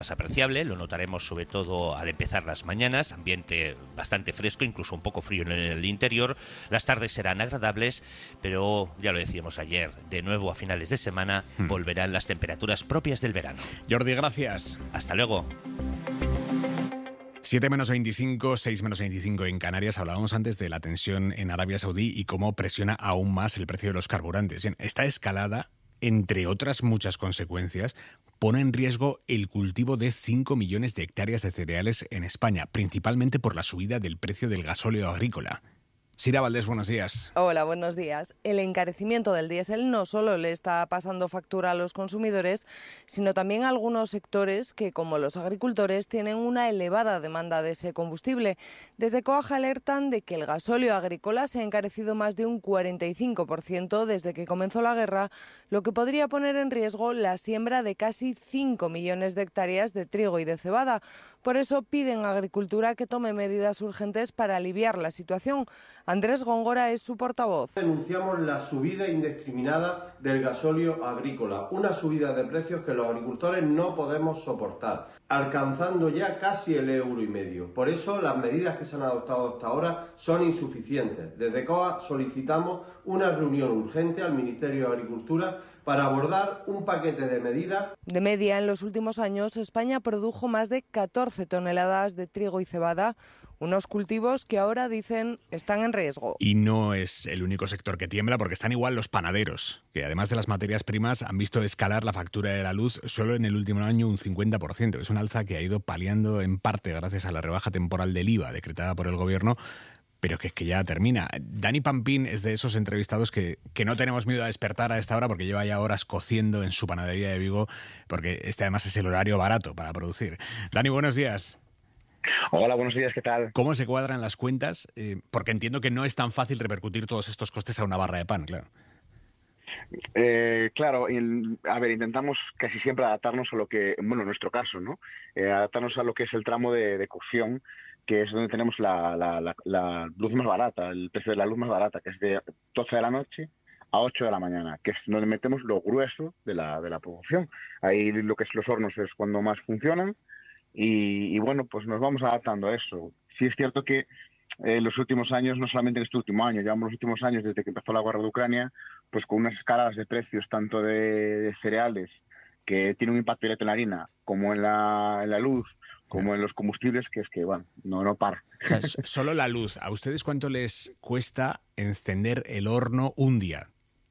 apreciable, lo notaremos sobre todo al empezar las mañanas, ambiente bastante fresco, incluso un poco frío en el interior. Las tardes serán agradables, pero ya lo decíamos ayer, de nuevo a finales de semana volverán las temperaturas propias del verano. Jordi, gracias. Hasta luego. 7 menos 25, 6 menos 25 en Canarias. Hablábamos antes de la tensión en Arabia Saudí y cómo presiona aún más el precio de los carburantes. Bien, esta escalada, entre otras muchas consecuencias, pone en riesgo el cultivo de 5 millones de hectáreas de cereales en España, principalmente por la subida del precio del gasóleo agrícola. Sira Valdés, buenos días. Hola, buenos días. El encarecimiento del diésel no solo le está pasando factura a los consumidores, sino también a algunos sectores que, como los agricultores, tienen una elevada demanda de ese combustible. Desde COAG alertan de que el gasóleo agrícola se ha encarecido más de un 45% desde que comenzó la guerra, lo que podría poner en riesgo la siembra de casi 5 millones de hectáreas de trigo y de cebada. Por eso piden a Agricultura que tome medidas urgentes para aliviar la situación. Andrés Góngora es su portavoz. Denunciamos la subida indiscriminada del gasóleo agrícola, una subida de precios que los agricultores no podemos soportar, alcanzando ya casi el €1,50. Por eso las medidas que se han adoptado hasta ahora son insuficientes. Desde COA solicitamos una reunión urgente al Ministerio de Agricultura para abordar un paquete de medidas. De media, en los últimos años, España produjo más de 14 toneladas de trigo y cebada, unos cultivos que ahora dicen están en riesgo. Y no es el único sector que tiembla, porque están igual los panaderos, que además de las materias primas han visto escalar la factura de la luz solo en el último año un 50%. Es un alza que ha ido paliando en parte gracias a la rebaja temporal del IVA decretada por el Gobierno, pero que es que ya termina. Dani Pampín es de esos entrevistados que no tenemos miedo a despertar a esta hora porque lleva ya horas cociendo en su panadería de Vigo, porque este además es el horario barato para producir. Dani, buenos días. Hola, buenos días, ¿qué tal? ¿Cómo se cuadran las cuentas? Porque entiendo que no es tan fácil repercutir todos estos costes a una barra de pan, claro. Claro, intentamos casi siempre adaptarnos a lo que, bueno, en nuestro caso, ¿no? Adaptarnos a lo que es el tramo de cocción, que es donde tenemos la luz más barata, el precio de la luz más barata, que es de 12 de la noche a 8 de la mañana, que es donde metemos lo grueso de la producción. Ahí lo que es los hornos es cuando más funcionan y bueno, pues nos vamos adaptando a eso. Sí es cierto que en los últimos años, no solamente en este último año, llevamos los últimos años desde que empezó la guerra de Ucrania, pues con unas escaladas de precios tanto de cereales, que tiene un impacto directo en la harina, como en la luz, como en los combustibles, que es que, bueno, no para. O sea, solo la luz. ¿A ustedes cuánto les cuesta encender el horno un día?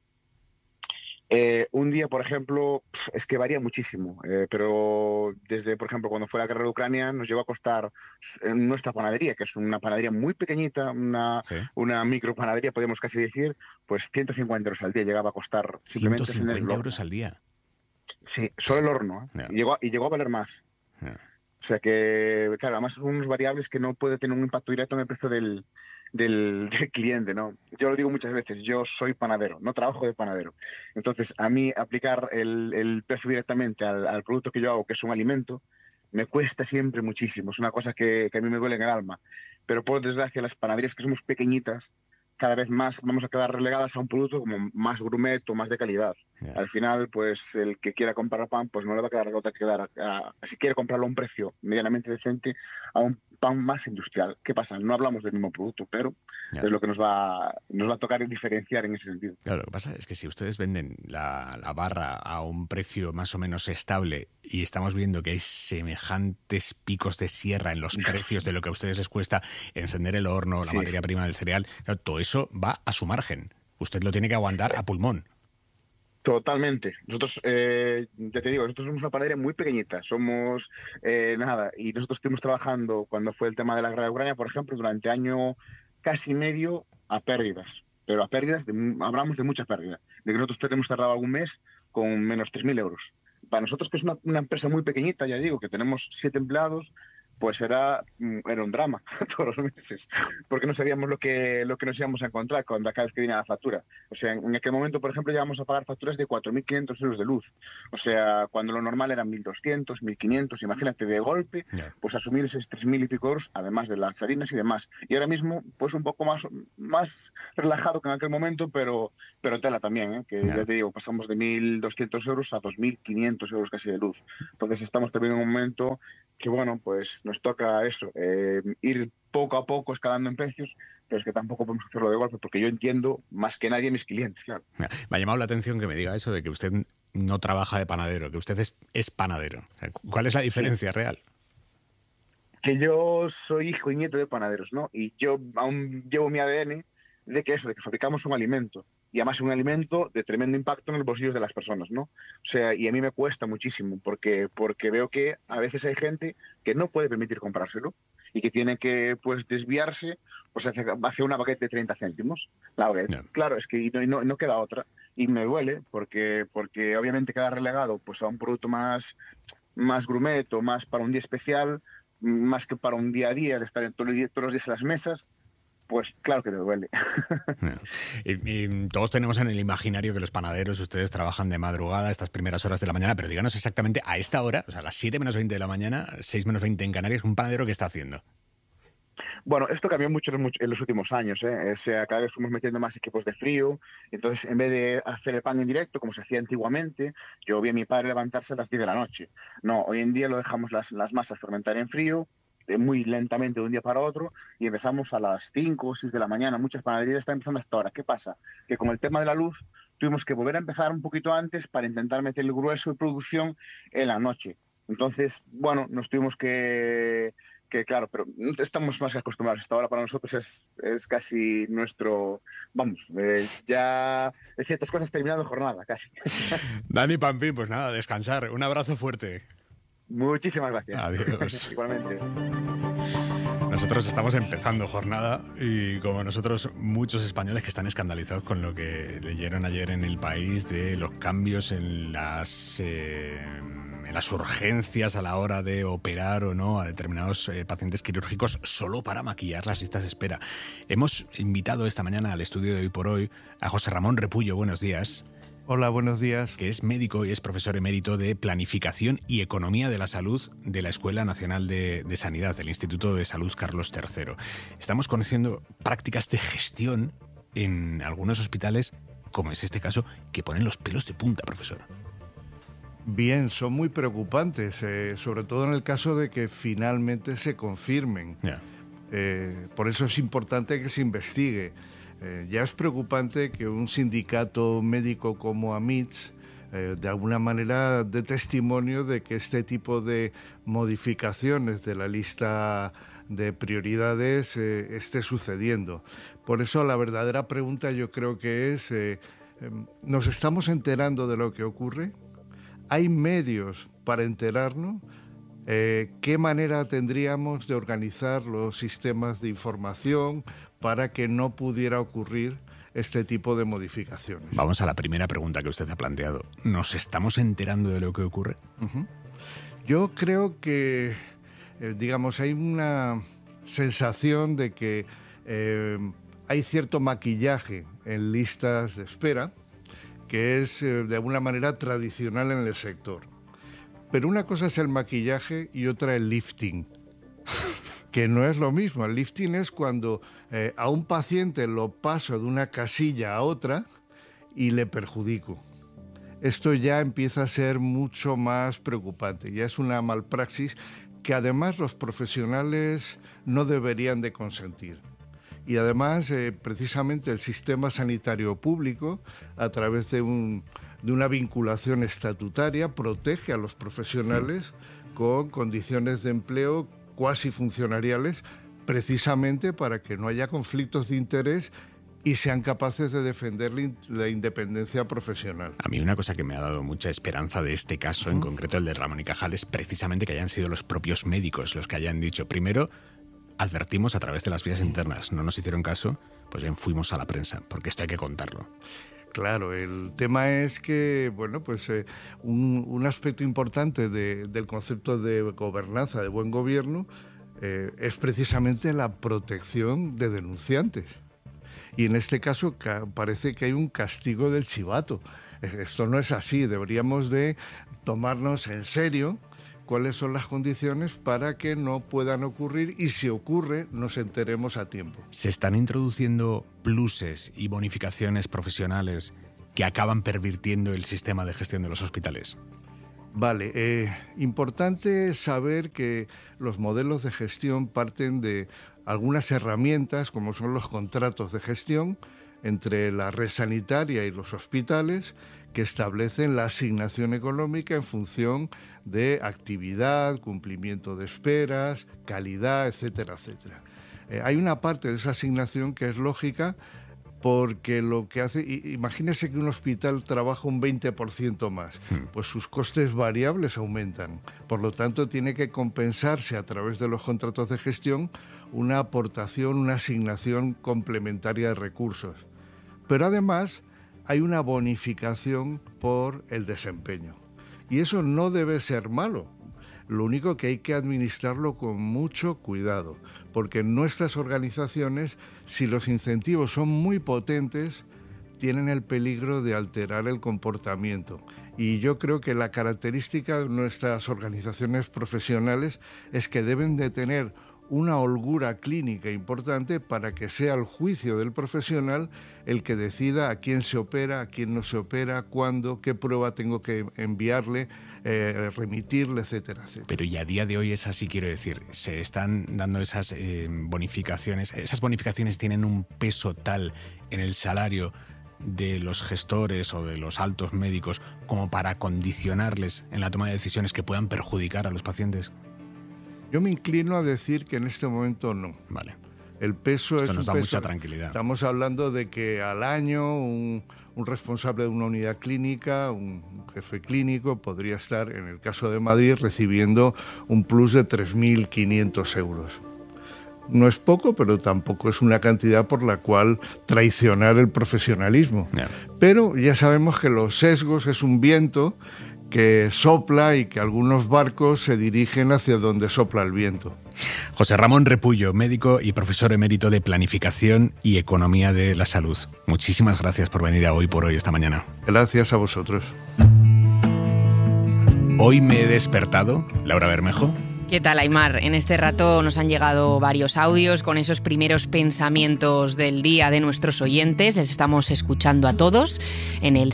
Un día, por ejemplo, es que varía muchísimo, pero desde, por ejemplo, cuando fue la guerra de Ucrania, nos llegó a costar en nuestra panadería, que es una panadería muy pequeñita, una micropanadería, podemos casi decir, pues 150 euros al día llegaba a costar simplemente 150 euros al día. Sí, solo el horno, ¿eh? Yeah. Y llegó a valer más. Yeah. O sea que, claro, además son unos variables que no puede tener un impacto directo en el precio del cliente, ¿no? Yo lo digo muchas veces, yo soy panadero, no trabajo de panadero. Entonces, a mí aplicar el precio directamente al producto que yo hago, que es un alimento, me cuesta siempre muchísimo. Es una cosa que a mí me duele en el alma. Pero por desgracia, las panaderías que somos pequeñitas, cada vez más vamos a quedar relegadas a un producto como más gourmet o más de calidad. Yeah. Al final, pues el que quiera comprar pan, pues no le va a quedar otra que quedar si quiere comprarlo a un precio medianamente decente, a un pan más industrial. ¿Qué pasa? No hablamos del mismo producto, pero yeah, es lo que nos va a tocar diferenciar en ese sentido. Claro, lo que pasa es que si ustedes venden la barra a un precio más o menos estable y estamos viendo que hay semejantes picos de sierra en los precios de lo que a ustedes les cuesta encender el horno, la materia prima del cereal, claro, todo eso va a su margen. Usted lo tiene que aguantar a pulmón. Totalmente. Nosotros, ya te digo, nosotros somos una panadería muy pequeñita, somos nada, y nosotros estuvimos trabajando cuando fue el tema de la guerra de Ucrania, por ejemplo, durante año casi medio a pérdidas, pero a pérdidas, hablamos de mucha pérdida, de que nosotros hemos cerrado algún mes con menos 3.000 euros. Para nosotros, que es una empresa muy pequeñita, ya digo, que tenemos 7 empleados, pues era un drama todos los meses, porque no sabíamos lo que nos íbamos a encontrar cada vez que venía la factura. O sea, en aquel momento, por ejemplo, íbamos a pagar facturas de 4.500 euros de luz. O sea, cuando lo normal eran 1.200, 1.500, imagínate, de golpe, pues asumir esos 3.000 y pico euros, además de las harinas y demás. Y ahora mismo, pues un poco más relajado que en aquel momento, pero tela también, ¿eh? Que ya te digo, pasamos de 1.200 euros a 2.500 euros casi de luz. Entonces estamos también en un momento que, bueno, pues nos toca eso, ir poco a poco escalando en precios, pero es que tampoco podemos hacerlo de golpe, porque yo entiendo más que nadie a mis clientes, claro. Me ha llamado la atención que me diga eso de que usted no trabaja de panadero, que usted es panadero. ¿Cuál es la diferencia real? Que yo soy hijo y nieto de panaderos, ¿no? Y yo aún llevo mi ADN de que fabricamos un alimento. Y además un alimento de tremendo impacto en los bolsillos de las personas, ¿no? O sea, y a mí me cuesta muchísimo porque veo que a veces hay gente que no puede permitir comprárselo y que tiene que, pues, desviarse pues hacia una baguette de 30 céntimos. La baguette. Claro, es que no queda otra. Y me duele porque obviamente queda relegado pues a un producto más gourmet o más para un día especial, más que para un día a día, de estar todos los días en las mesas. Pues claro que te duele. Y todos tenemos en el imaginario que los panaderos, ustedes trabajan de madrugada, estas primeras horas de la mañana, pero díganos exactamente a esta hora, o sea, a las 7 menos 20 de la mañana, 6 menos 20 en Canarias, ¿un panadero qué está haciendo? Bueno, esto cambió mucho en los últimos años, ¿eh? O sea, cada vez fuimos metiendo más equipos de frío. Entonces, en vez de hacer el pan en directo, como se hacía antiguamente, yo vi a mi padre levantarse a las 10 de la noche. No, hoy en día lo dejamos las masas fermentar en frío, muy lentamente de un día para otro, y empezamos a las 5 o 6 de la mañana. Muchas panaderías están empezando hasta ahora. ¿Qué pasa? Que con el tema de la luz tuvimos que volver a empezar un poquito antes para intentar meter el grueso de producción en la noche. Entonces, bueno, nos tuvimos que claro, pero estamos más acostumbrados. Hasta ahora para nosotros es casi nuestro, ya de ciertas cosas terminando jornada, casi. Dani Pampín, pues nada, descansar. Un abrazo fuerte. Muchísimas gracias. Adiós. Igualmente. Nosotros estamos empezando jornada y como nosotros muchos españoles que están escandalizados con lo que leyeron ayer en El País de los cambios en las urgencias a la hora de operar o no a determinados pacientes quirúrgicos solo para maquillar las listas de espera. Hemos invitado esta mañana al estudio de Hoy por Hoy a José Ramón Repullo. Buenos días. Hola, buenos días. Que es médico y es profesor emérito de Planificación y Economía de la Salud de la Escuela Nacional de Sanidad, del Instituto de Salud Carlos III. Estamos conociendo prácticas de gestión en algunos hospitales, como es este caso, que ponen los pelos de punta, profesor. Bien, son muy preocupantes, sobre todo en el caso de que finalmente se confirmen. Por eso es importante que se investigue. Ya es preocupante que un sindicato médico como AMITS de alguna manera dé testimonio de que este tipo de modificaciones de la lista de prioridades esté sucediendo. Por eso la verdadera pregunta yo creo que es, ¿nos estamos enterando de lo que ocurre? ¿Hay medios para enterarnos? ¿Qué manera tendríamos de organizar los sistemas de información para que no pudiera ocurrir este tipo de modificaciones? Vamos a la primera pregunta que usted ha planteado. ¿Nos estamos enterando de lo que ocurre? Yo creo que, hay una sensación de que hay cierto maquillaje en listas de espera, que es de alguna manera tradicional en el sector. Pero una cosa es el maquillaje y otra el lifting, que no es lo mismo. El lifting es cuando a un paciente lo paso de una casilla a otra y le perjudico. Esto ya empieza a ser mucho más preocupante, ya es una malpraxis que además los profesionales no deberían de consentir. Y además, precisamente el sistema sanitario público, a través de una vinculación estatutaria, protege a los profesionales con condiciones de empleo cuasi funcionariales, precisamente para que no haya conflictos de interés y sean capaces de defender la independencia profesional. A mí una cosa que me ha dado mucha esperanza de este caso, en concreto el de Ramón y Cajal, es precisamente que hayan sido los propios médicos los que hayan dicho, primero, advertimos a través de las vías internas, no nos hicieron caso, pues bien fuimos a la prensa, porque esto hay que contarlo. Claro, el tema es que, un aspecto importante del concepto de gobernanza, de buen gobierno, es precisamente la protección de denunciantes. Y en este caso parece que hay un castigo del chivato. Esto no es así, deberíamos de tomarnos en serio cuáles son las condiciones para que no puedan ocurrir y si ocurre nos enteremos a tiempo. ¿Se están introduciendo pluses y bonificaciones profesionales que acaban pervirtiendo el sistema de gestión de los hospitales? Vale, importante saber que los modelos de gestión parten de algunas herramientas como son los contratos de gestión entre la red sanitaria y los hospitales que establecen la asignación económica en función de actividad, cumplimiento de esperas, calidad, etcétera, etcétera. Hay una parte de esa asignación que es lógica porque lo que hace, imagínese que un hospital trabaja un 20% más, pues sus costes variables aumentan. Por lo tanto, tiene que compensarse a través de los contratos de gestión una aportación, una asignación complementaria de recursos. Pero además hay una bonificación por el desempeño. Y eso no debe ser malo. Lo único que hay que administrarlo con mucho cuidado, porque en nuestras organizaciones, si los incentivos son muy potentes, tienen el peligro de alterar el comportamiento. Y yo creo que la característica de nuestras organizaciones profesionales es que deben de tener una holgura clínica importante para que sea el juicio del profesional el que decida a quién se opera, a quién no se opera, cuándo, qué prueba tengo que enviarle, remitirle, etcétera, etcétera. Pero y a día de hoy es así, quiero decir, se están dando esas bonificaciones. ¿Esas bonificaciones tienen un peso tal en el salario de los gestores o de los altos médicos como para condicionarles en la toma de decisiones que puedan perjudicar a los pacientes? Yo me inclino a decir que en este momento no. Vale. El peso Esto es nos un da peso. mucha tranquilidad. Estamos hablando de que al año un responsable de una unidad clínica, un jefe clínico, podría estar, en el caso de Madrid, recibiendo un plus de 3.500 euros. No es poco, pero tampoco es una cantidad por la cual traicionar el profesionalismo. Yeah. Pero ya sabemos que los sesgos es un viento que sopla y que algunos barcos se dirigen hacia donde sopla el viento. José Ramón Repullo, médico y profesor emérito de Planificación y Economía de la Salud. Muchísimas gracias por venir a Hoy por Hoy esta mañana. Gracias a vosotros. Hoy me he despertado, Laura Bermejo. ¿Qué tal, Aimar? En este rato nos han llegado varios audios con esos primeros pensamientos del día de nuestros oyentes. Les estamos escuchando a todos en el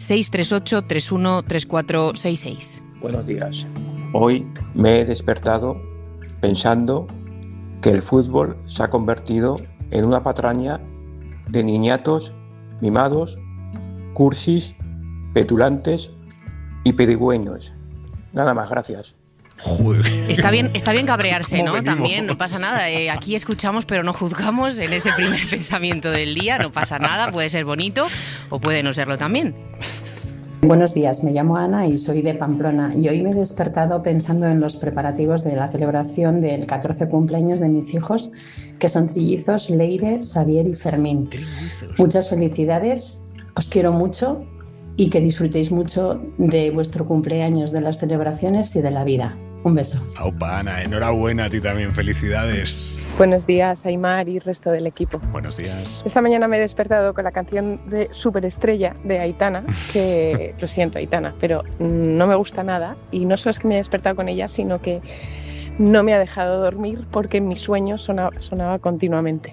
638-313466. Buenos días. Hoy me he despertado pensando que el fútbol se ha convertido en una patraña de niñatos mimados, cursis, petulantes y pedigüeños. Nada más, gracias. Joder. Está bien cabrearse, ¿no? venimos? También, no pasa nada. Aquí escuchamos pero no juzgamos en ese primer pensamiento del día. No pasa nada, puede ser bonito o puede no serlo también. Buenos días, me llamo Ana y soy de Pamplona y hoy me he despertado pensando en los preparativos de la celebración del 14 cumpleaños de mis hijos, que son trillizos Leire, Xavier y Fermín. Muchas felicidades, os quiero mucho y que disfrutéis mucho de vuestro cumpleaños, de las celebraciones y de la vida. Un beso. Aupa, Ana, enhorabuena a ti también, felicidades. Buenos días, Aimar y resto del equipo. Buenos días. Esta mañana me he despertado con la canción de Superestrella de Aitana, que lo siento, Aitana, pero no me gusta nada. Y no solo es que me he despertado con ella, sino que no me ha dejado dormir porque en mis sueños sonaba continuamente.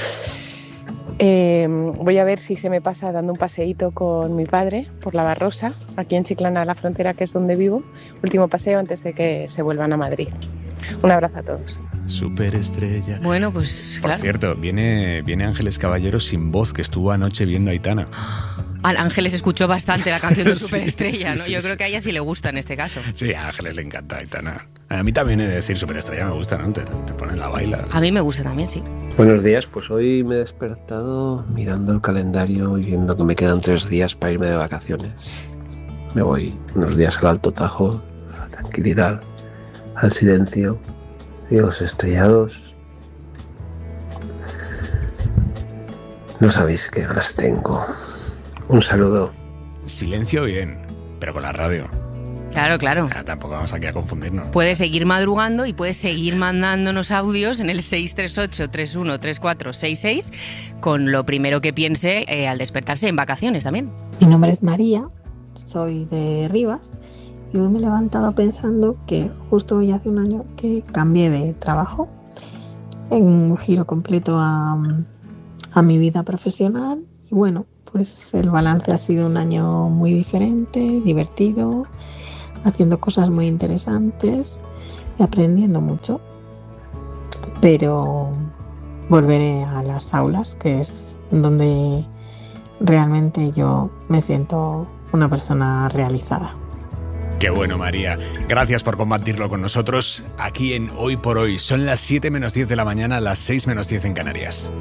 Voy a ver si se me pasa dando un paseíto con mi padre por la Barrosa, aquí en Chiclana, la frontera, que es donde vivo. Último paseo antes de que se vuelvan a Madrid. Un abrazo a todos. Superestrella. Bueno, pues Por claro. cierto, viene Ángeles Caballero sin voz, que estuvo anoche viendo a Aitana. Ángeles escuchó bastante la canción de Sí, Superestrella, sí, ¿no? Yo sí, creo que a sí, ella sí le gusta en este caso. Sí, a Ángeles le encanta Aitana. A mí también he de decir Superestrella me gusta, ¿no? Te ponen la baila. A mí me gusta también, sí. Buenos días, pues hoy me he despertado mirando el calendario y viendo que me quedan 3 días para irme de vacaciones. Me voy unos días al Alto Tajo, a la tranquilidad, al silencio, cielos estrellados. No sabéis qué ganas tengo. Un saludo. Silencio bien, pero con la radio. Claro, claro. Tampoco vamos aquí a confundirnos. Puedes seguir madrugando y puedes seguir mandándonos audios en el 638-313466 con lo primero que piense al despertarse en vacaciones también. Mi nombre es María, soy de Rivas y hoy me he levantado pensando que justo hoy hace un año que cambié de trabajo en un giro completo a mi vida profesional y bueno, pues el balance ha sido un año muy diferente, divertido, haciendo cosas muy interesantes y aprendiendo mucho, pero volveré a las aulas, que es donde realmente yo me siento una persona realizada. Qué bueno, María. Gracias por compartirlo con nosotros aquí en Hoy por Hoy. Son las 7 menos 10 de la mañana, las 6 menos 10 en Canarias.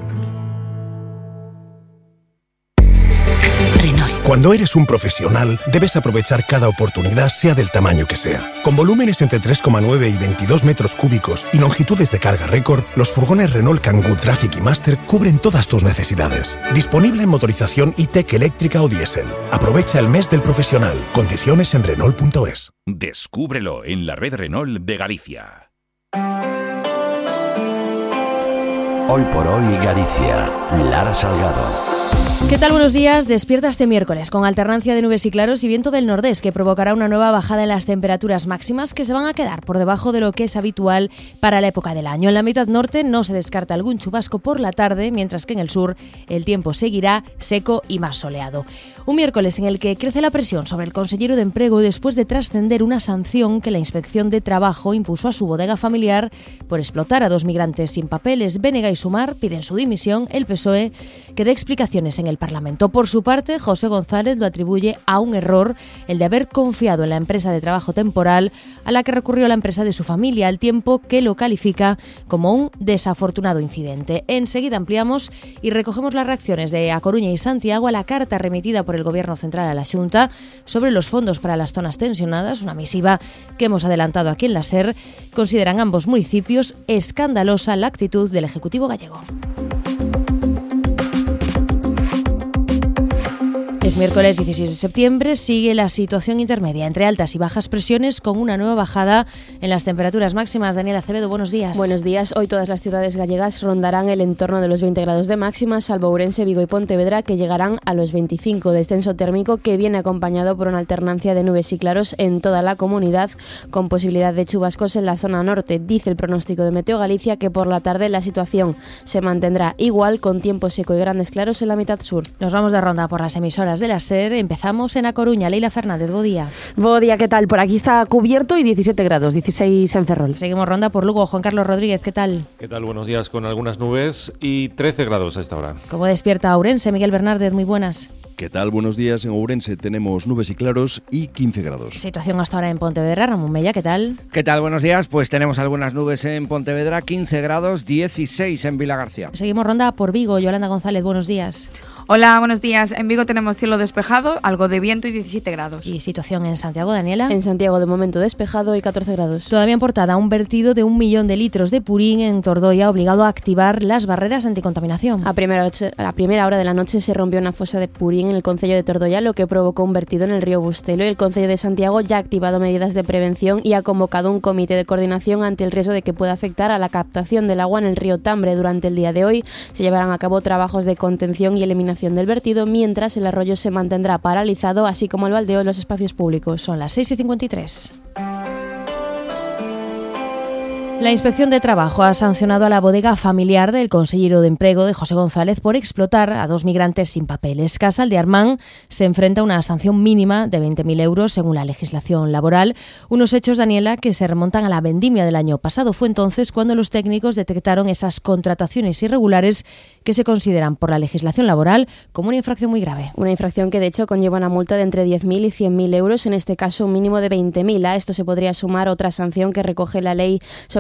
Cuando eres un profesional, debes aprovechar cada oportunidad, sea del tamaño que sea. Con volúmenes entre 3,9 y 22 metros cúbicos y longitudes de carga récord, los furgones Renault Kangoo Traffic y Master cubren todas tus necesidades. Disponible en motorización E-Tech eléctrica o diésel. Aprovecha el mes del profesional. Condiciones en Renault.es. Descúbrelo en la red Renault de Galicia. Hoy por Hoy Galicia. Lara Salgado. ¿Qué tal? Buenos días. Despierta este miércoles con alternancia de nubes y claros y viento del nordés que provocará una nueva bajada en las temperaturas máximas que se van a quedar por debajo de lo que es habitual para la época del año. En la mitad norte no se descarta algún chubasco por la tarde, mientras que en el sur el tiempo seguirá seco y más soleado. Un miércoles en el que crece la presión sobre el consellero de Emprego después de trascender una sanción que la Inspección de Trabajo impuso a su bodega familiar por explotar a 2 migrantes sin papeles. Bénega y Sumar piden su dimisión. El PSOE que dé explicaciones en el Parlamento. Por su parte, José González lo atribuye a un error, el de haber confiado en la empresa de trabajo temporal a la que recurrió la empresa de su familia, al tiempo que lo califica como un desafortunado incidente. Enseguida ampliamos y recogemos las reacciones de A Coruña y Santiago a la carta remitida por el Gobierno Central a la Xunta sobre los fondos para las zonas tensionadas, una misiva que hemos adelantado aquí en la SER. Consideran ambos municipios escandalosa la actitud del Ejecutivo gallego. Es miércoles 16 de septiembre, sigue la situación intermedia entre altas y bajas presiones con una nueva bajada en las temperaturas máximas. Daniela Acevedo, buenos días. Buenos días. Hoy todas las ciudades gallegas rondarán el entorno de los 20 grados de máxima, salvo Ourense, Vigo y Pontevedra, que llegarán a los 25. Descenso térmico que viene acompañado por una alternancia de nubes y claros en toda la comunidad, con posibilidad de chubascos en la zona norte. Dice el pronóstico de Meteo Galicia que por la tarde la situación se mantendrá igual, con tiempo seco y grandes claros en la mitad sur. Nos vamos de ronda por las emisoras de la SER. Empezamos en A Coruña. Leila Fernández, buen día. Buen día, ¿qué tal? Por aquí está cubierto y 17 grados, 16 en Ferrol. Seguimos ronda por Lugo. Juan Carlos Rodríguez, ¿qué tal? ¿Qué tal? Buenos días, con algunas nubes y 13 grados a esta hora. ¿Cómo despierta Ourense? Miguel Bernárdez, muy buenas. ¿Qué tal? Buenos días. En Ourense tenemos nubes y claros y 15 grados. Situación hasta ahora en Pontevedra. Ramón Mella, ¿qué tal? ¿Qué tal? Buenos días. Pues tenemos algunas nubes en Pontevedra, 15 grados, 16 en Vilagarcía. Seguimos ronda por Vigo. Yolanda González, buenos días. Hola, buenos días. En Vigo tenemos cielo despejado, algo de viento y 17 grados. ¿Y situación en Santiago, Daniela? En Santiago de momento despejado y 14 grados. Todavía en portada, un vertido de 1 millón de litros de purín en Tordoia obligado a activar las barreras anticontaminación. A primera hora de la noche se rompió una fosa de purín en el concello de Tordoia, lo que provocó un vertido en el río Bustelo. El concello de Santiago ya ha activado medidas de prevención y ha convocado un comité de coordinación ante el riesgo de que pueda afectar a la captación del agua en el río Tambre. Durante el día de hoy se llevarán a cabo trabajos de contención y eliminación del vertido, mientras el arroyo se mantendrá paralizado, así como el baldeo en los espacios públicos. Son las 6:53. La Inspección de Trabajo ha sancionado a la bodega familiar del consellero de Emprego de José González por explotar a 2 migrantes sin papeles. Casal de Armán se enfrenta a una sanción mínima de 20.000 euros según la legislación laboral. Unos hechos, Daniela, que se remontan a la vendimia del año pasado. Fue entonces cuando los técnicos detectaron esas contrataciones irregulares que se consideran por la legislación laboral como una infracción muy grave. Una infracción que de hecho conlleva una multa de entre 10.000 y 100.000 euros, en este caso un mínimo de 20.000. A esto se podría sumar otra sanción que recoge la ley sobre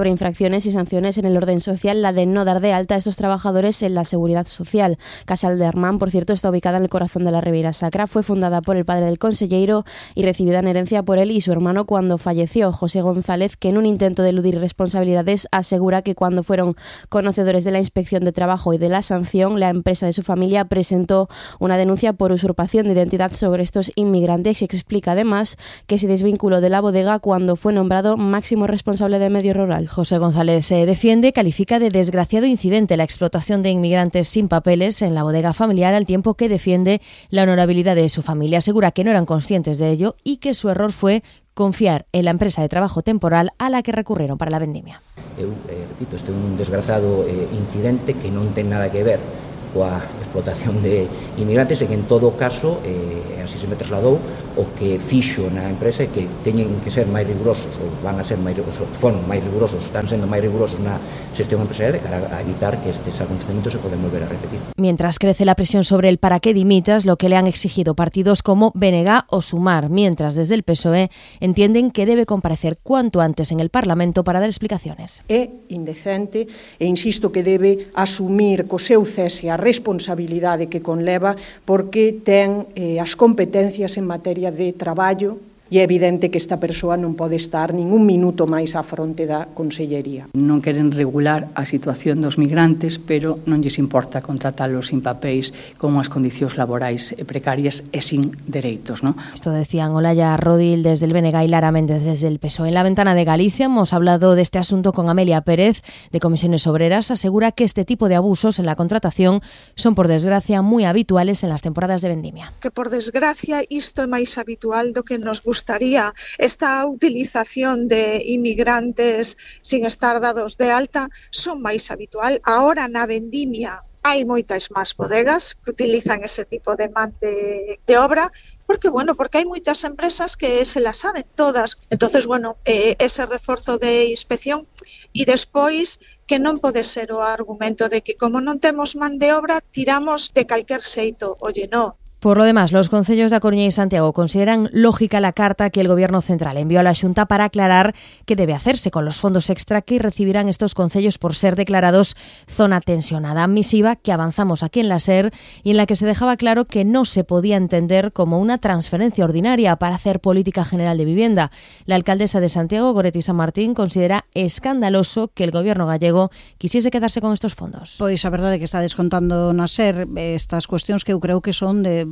sobre infracciones y sanciones en el orden social la de no dar de alta a estos trabajadores en la seguridad social. Casal de Armán, por cierto, está ubicada en el corazón de la Ribeira Sacra. Fue fundada por el padre del conselleiro y recibida en herencia por él y su hermano cuando falleció. José González, que en un intento de eludir responsabilidades asegura que cuando fueron conocedores de la inspección de trabajo y de la sanción, la empresa de su familia presentó una denuncia por usurpación de identidad sobre estos inmigrantes y explica además que se desvinculó de la bodega cuando fue nombrado máximo responsable de medio rural. José González se defiende, califica de desgraciado incidente la explotación de inmigrantes sin papeles en la bodega familiar, al tiempo que defiende la honorabilidad de su familia. Asegura que no eran conscientes de ello y que su error fue confiar en la empresa de trabajo temporal a la que recurrieron para la vendimia. Repito, este é un desgrazado incidente que non ten nada que ver coa explotación de inmigrantes e que en todo caso, así se me trasladou, o que fixo na empresa é que teñen que ser máis rigurosos ou van a ser máis rigurosos, foron máis rigurosos, están sendo máis rigurosos na xestión empresarial de cara a evitar que estes acontecimientos se poden volver a repetir. Mientras crece la presión sobre el para qué dimitas, lo que le han exigido partidos como BNG o Sumar, mientras desde el PSOE entienden que debe comparecer cuanto antes en el Parlamento para dar explicaciones. É indecente e insisto que debe asumir co seu cese a responsabilidade que conleva porque ten as competencias en materia de traballo e é evidente que esta persoa non pode estar nin un minuto máis á fronte da Consellería. Non queren regular a situación dos migrantes, pero non lles importa contratalos sin papéis con as condicións laborais precarias e sin dereitos, ¿no? Esto decían Olaya Rodil desde el BNG y Lara Méndez desde el PSOE. En la ventana de Galicia hemos hablado de este asunto con Amelia Pérez, de Comisiones Obreras. Asegura que este tipo de abusos en la contratación son, por desgracia, muy habituales en las temporadas de vendimia. Que, por desgracia, isto é máis habitual do que nos gustaría. Esta utilización de inmigrantes sin estar dados de alta son máis habitual. Ahora na vendimia hai moitas máis bodegas que utilizan ese tipo de man de obra, porque hai moitas empresas que se las saben todas. Entonces, ese reforzo de inspección e despois que non pode ser o argumento de que como non temos man de obra tiramos de calquer xeito. Oye, no. Por lo demás, los concellos de A Coruña y Santiago consideran lógica la carta que el Gobierno central envió a la Xunta para aclarar qué debe hacerse con los fondos extra que recibirán estos concellos por ser declarados zona tensionada. Misiva que avanzamos aquí en la SER y en la que se dejaba claro que no se podía entender como una transferencia ordinaria para hacer política general de vivienda. La alcaldesa de Santiago, Goretti San Martín, considera escandaloso que el Gobierno gallego quisiese quedarse con estos fondos. Pois a verdade é que está descontando na SER estas cuestións que eu creo que son de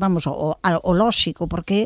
o lóxico, porque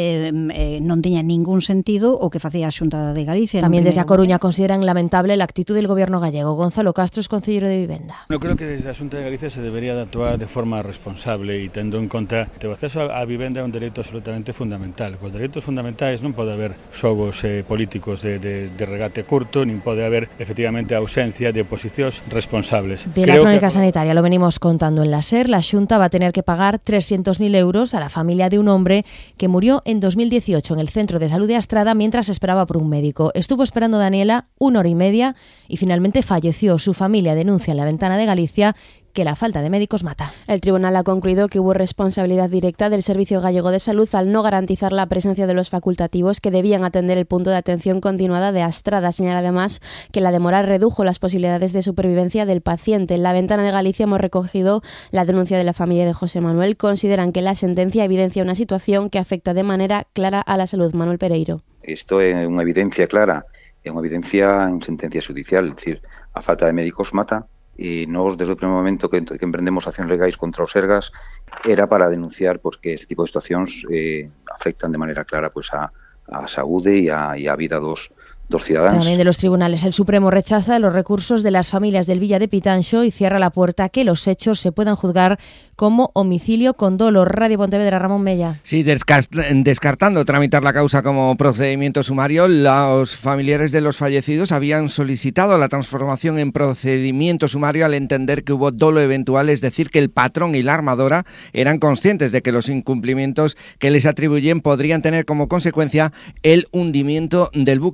non tiña ningún sentido o que facía a Xunta de Galicia. También desde A Coruña consideran lamentable la actitud del Gobierno gallego. Gonzalo Castro es concelleiro de Vivenda. No creo que desde a Xunta de Galicia se debería de actuar de forma responsable e tendo en conta que o acceso á vivenda é un dereito absolutamente fundamental. Con dereitos fundamentais non pode haber xogos políticos de regate curto, nin pode haber efectivamente a ausencia de oposicións responsables. De la crónica sanitaria, lo venimos contando en la SER, la Xunta va a tener que pagar 300.000 euros a la familia de un hombre que murió en 2018 en el Centro de Salud de Astrada mientras esperaba por un médico. Estuvo esperando Daniela 1 hora y media y finalmente falleció. Su familia denuncia en la ventana de Galicia que la falta de médicos mata. El tribunal ha concluido que hubo responsabilidad directa del Servicio Gallego de Salud al no garantizar la presencia de los facultativos que debían atender el punto de atención continuada de Astrada. Señala además que la demora redujo las posibilidades de supervivencia del paciente. En la ventana de Galicia hemos recogido la denuncia de la familia de José Manuel. Consideran que la sentencia evidencia una situación que afecta de manera clara a la salud. Manuel Pereiro. Isto é unha evidencia clara, é unha evidencia en sentencia judicial, é dicir, a falta de médicos mata. E nós, desde o primeiro momento que emprendemos accións legais contra os Sergas, era para denunciar que este tipo de situacións afectan de maneira clara a saúde e a vida dos ciudadanos. También de los tribunales. El Supremo rechaza los recursos de las familias del Villa de Pitanxo y cierra la puerta a que los hechos se puedan juzgar como homicidio con dolo. Radio Pontevedra, Ramón Mella. Sí, descartando tramitar la causa como procedimiento sumario, los familiares de los fallecidos habían solicitado la transformación en procedimiento sumario al entender que hubo dolo eventual, es decir, que el patrón y la armadora eran conscientes de que los incumplimientos que les atribuyen podrían tener como consecuencia el hundimiento del buque. Esto supone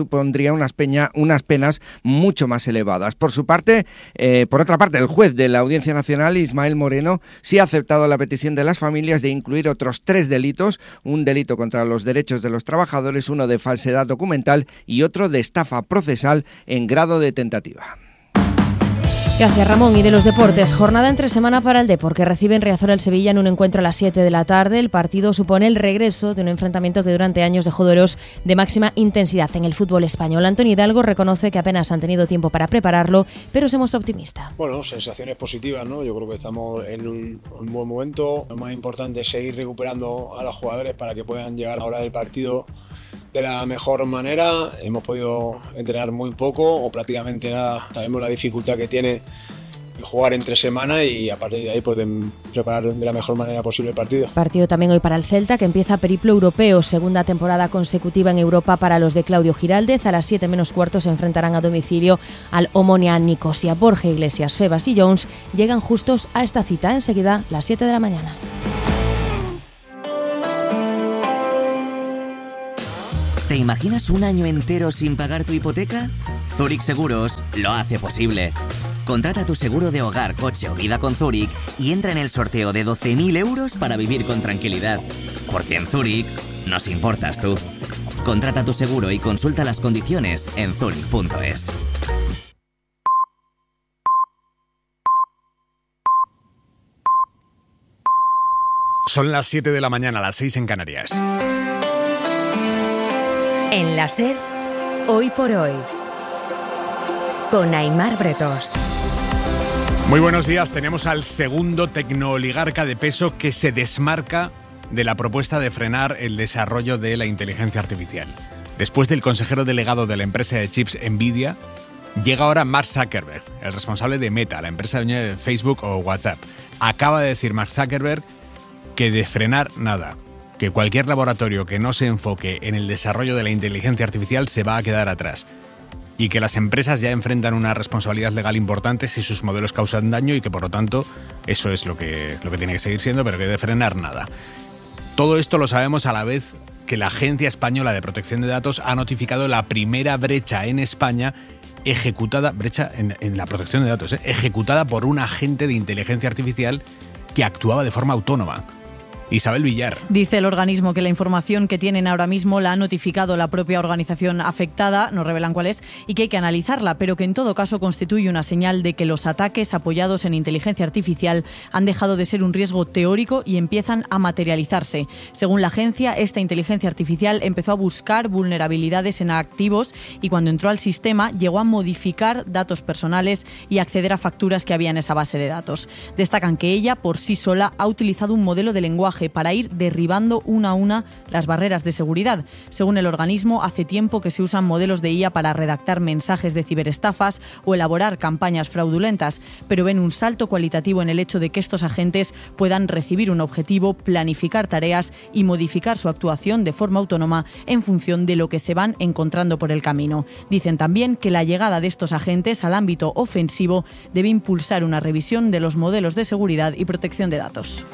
supondría unas penas mucho más elevadas. Por otra parte, el juez de la Audiencia Nacional, Ismael Moreno, sí ha aceptado la petición de las familias de incluir otros 3 delitos, un delito contra los derechos de los trabajadores, uno de falsedad documental y otro de estafa procesal en grado de tentativa. Gracias, Ramón. Y de los deportes, jornada entre semana para el Depor, que recibe en Riazor el Sevilla en un encuentro a las 7 de la tarde. El partido supone el regreso de un enfrentamiento que durante años dejó duelos de máxima intensidad en el fútbol español. Antonio Hidalgo reconoce que apenas han tenido tiempo para prepararlo, pero se muestra optimista. Bueno, sensaciones positivas, ¿no? Yo creo que estamos en un buen momento. Lo más importante es seguir recuperando a los jugadores para que puedan llegar a la hora del partido de la mejor manera. Hemos podido entrenar muy poco o prácticamente nada. Sabemos la dificultad que tiene jugar entre semana y a partir de ahí pueden preparar de la mejor manera posible el partido. Partido también hoy para el Celta, que empieza periplo europeo, segunda temporada consecutiva en Europa para los de Claudio Giraldez. A las 7 menos cuarto se enfrentarán a domicilio al Omonia Nicosia. Borja Iglesias, Febas y Jones llegan justos a esta cita. Enseguida, las 7 de la mañana. ¿Te imaginas un año entero sin pagar tu hipoteca? Zurich Seguros lo hace posible. Contrata tu seguro de hogar, coche o vida con Zurich y entra en el sorteo de 12.000 euros para vivir con tranquilidad. Porque en Zurich nos importas tú. Contrata tu seguro y consulta las condiciones en zurich.es. Son las 7 de la mañana, las 6 en Canarias. En la SER, Hoy por Hoy, con Aimar Bretos. Muy buenos días. Tenemos al segundo tecnooligarca de peso que se desmarca de la propuesta de frenar el desarrollo de la inteligencia artificial. Después del consejero delegado de la empresa de chips Nvidia, llega ahora Mark Zuckerberg, el responsable de Meta, la empresa dueña de Facebook o WhatsApp. Acaba de decir Mark Zuckerberg que de frenar nada, que cualquier laboratorio que no se enfoque en el desarrollo de la inteligencia artificial se va a quedar atrás y que las empresas ya enfrentan una responsabilidad legal importante si sus modelos causan daño y que por lo tanto eso es lo que tiene que seguir siendo, pero que de frenar nada. Todo esto lo sabemos a la vez que la Agencia Española de Protección de Datos ha notificado la primera brecha en España ejecutada, brecha en la protección de datos, ejecutada por un agente de inteligencia artificial que actuaba de forma autónoma. Isabel Villar. Dice el organismo que la información que tienen ahora mismo la ha notificado la propia organización afectada, no revelan cuál es, y que hay que analizarla, pero que en todo caso constituye una señal de que los ataques apoyados en inteligencia artificial han dejado de ser un riesgo teórico y empiezan a materializarse. Según la agencia, esta inteligencia artificial empezó a buscar vulnerabilidades en activos y cuando entró al sistema llegó a modificar datos personales y acceder a facturas que había en esa base de datos. Destacan que ella, por sí sola, ha utilizado un modelo de lenguaje para ir derribando una a una las barreras de seguridad. Según el organismo, hace tiempo que se usan modelos de IA para redactar mensajes de ciberestafas o elaborar campañas fraudulentas, pero ven un salto cualitativo en el hecho de que estos agentes puedan recibir un objetivo, planificar tareas y modificar su actuación de forma autónoma en función de lo que se van encontrando por el camino. Dicen también que la llegada de estos agentes al ámbito ofensivo debe impulsar una revisión de los modelos de seguridad y protección de datos.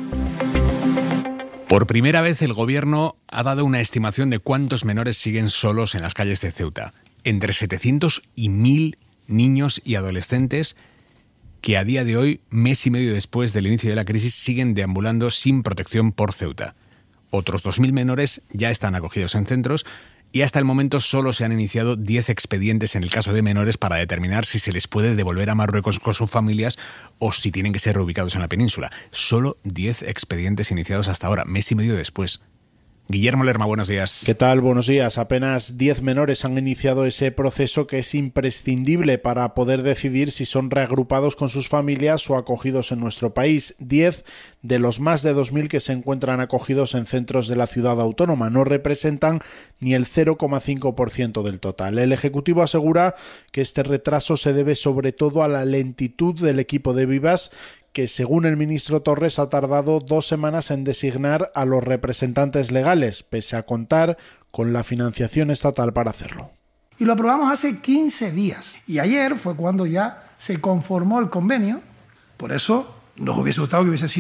Por primera vez el gobierno ha dado una estimación de cuántos menores siguen solos en las calles de Ceuta. Entre 700 y 1.000 niños y adolescentes que a día de hoy, mes y medio después del inicio de la crisis, siguen deambulando sin protección por Ceuta. Otros 2.000 menores ya están acogidos en centros y hasta el momento solo se han iniciado 10 expedientes en el caso de menores para determinar si se les puede devolver a Marruecos con sus familias o si tienen que ser reubicados en la península. Solo 10 expedientes iniciados hasta ahora, mes y medio después. Guillermo Lerma, buenos días. ¿Qué tal? Buenos días. Apenas 10 menores han iniciado ese proceso que es imprescindible para poder decidir si son reagrupados con sus familias o acogidos en nuestro país. 10 de los más de 2.000 que se encuentran acogidos en centros de la ciudad autónoma. No representan ni el 0,5% del total. El Ejecutivo asegura que este retraso se debe sobre todo a la lentitud del equipo de Vivas, que según el ministro Torres ha tardado 2 semanas en designar a los representantes legales, pese a contar con la financiación estatal para hacerlo. Y lo aprobamos hace 15 días. Y ayer fue cuando ya se conformó el convenio. Por eso nos hubiese gustado que hubiese sido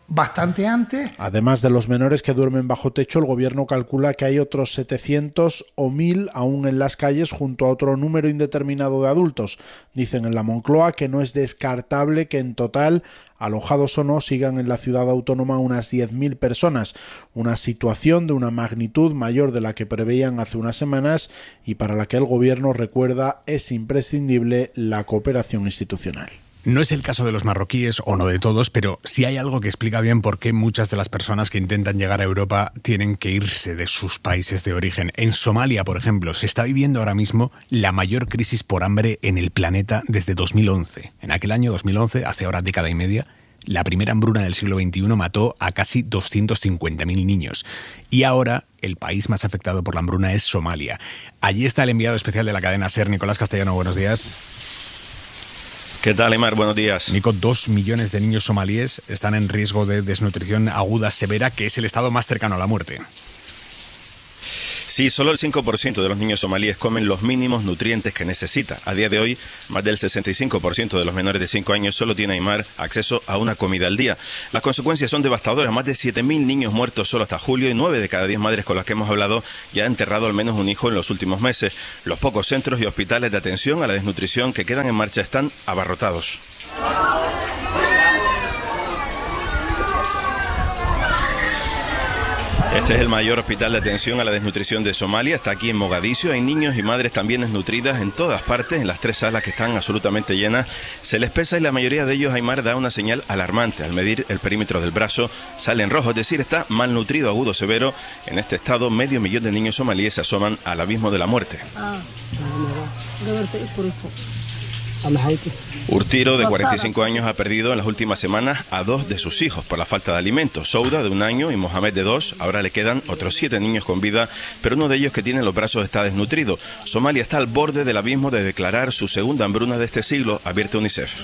bastante antes. Además de los menores que duermen bajo techo, el gobierno calcula que hay otros 700 o 1000 aún en las calles junto a otro número indeterminado de adultos. Dicen en la Moncloa que no es descartable que en total, alojados o no, sigan en la ciudad autónoma unas 10.000 personas, una situación de una magnitud mayor de la que preveían hace unas semanas y para la que el gobierno recuerda es imprescindible la cooperación institucional. No es el caso de los marroquíes, o no de todos, pero sí hay algo que explica bien por qué muchas de las personas que intentan llegar a Europa tienen que irse de sus países de origen. En Somalia, por ejemplo, se está viviendo ahora mismo la mayor crisis por hambre en el planeta desde 2011. En aquel año 2011, hace ahora década y media, la primera hambruna del siglo XXI mató a casi 250.000 niños. Y ahora el país más afectado por la hambruna es Somalia. Allí está el enviado especial de la cadena SER, Nicolás Castellano. Buenos días. ¿Qué tal, Aimar? Buenos días. Nico, 2 millones de niños somalíes están en riesgo de desnutrición aguda severa, que es el estado más cercano a la muerte. Sí, solo el 5% de los niños somalíes comen los mínimos nutrientes que necesita. A día de hoy, más del 65% de los menores de 5 años solo tiene, Aimar, acceso a una comida al día. Las consecuencias son devastadoras. Más de 7.000 niños muertos solo hasta julio y 9 de cada 10 madres con las que hemos hablado ya han enterrado al menos un hijo en los últimos meses. Los pocos centros y hospitales de atención a la desnutrición que quedan en marcha están abarrotados. Este es el mayor hospital de atención a la desnutrición de Somalia. Está aquí en Mogadiscio. Hay niños y madres también desnutridas en todas partes, en las 3 salas que están absolutamente llenas. Se les pesa y la mayoría de ellos, Aimar, da una señal alarmante. Al medir el perímetro del brazo sale en rojo, es decir, está malnutrido agudo severo. En este estado, 500.000 de niños somalíes se asoman al abismo de la muerte. Urtiro, de 45 años, ha perdido en las últimas semanas a 2 de sus hijos por la falta de alimentos. Souda, de 1 año, y Mohamed, de 2. Ahora le quedan otros 7 niños con vida, pero uno de ellos, que tiene los brazos, está desnutrido. Somalia está al borde del abismo de declarar su segunda hambruna de este siglo, advierte UNICEF.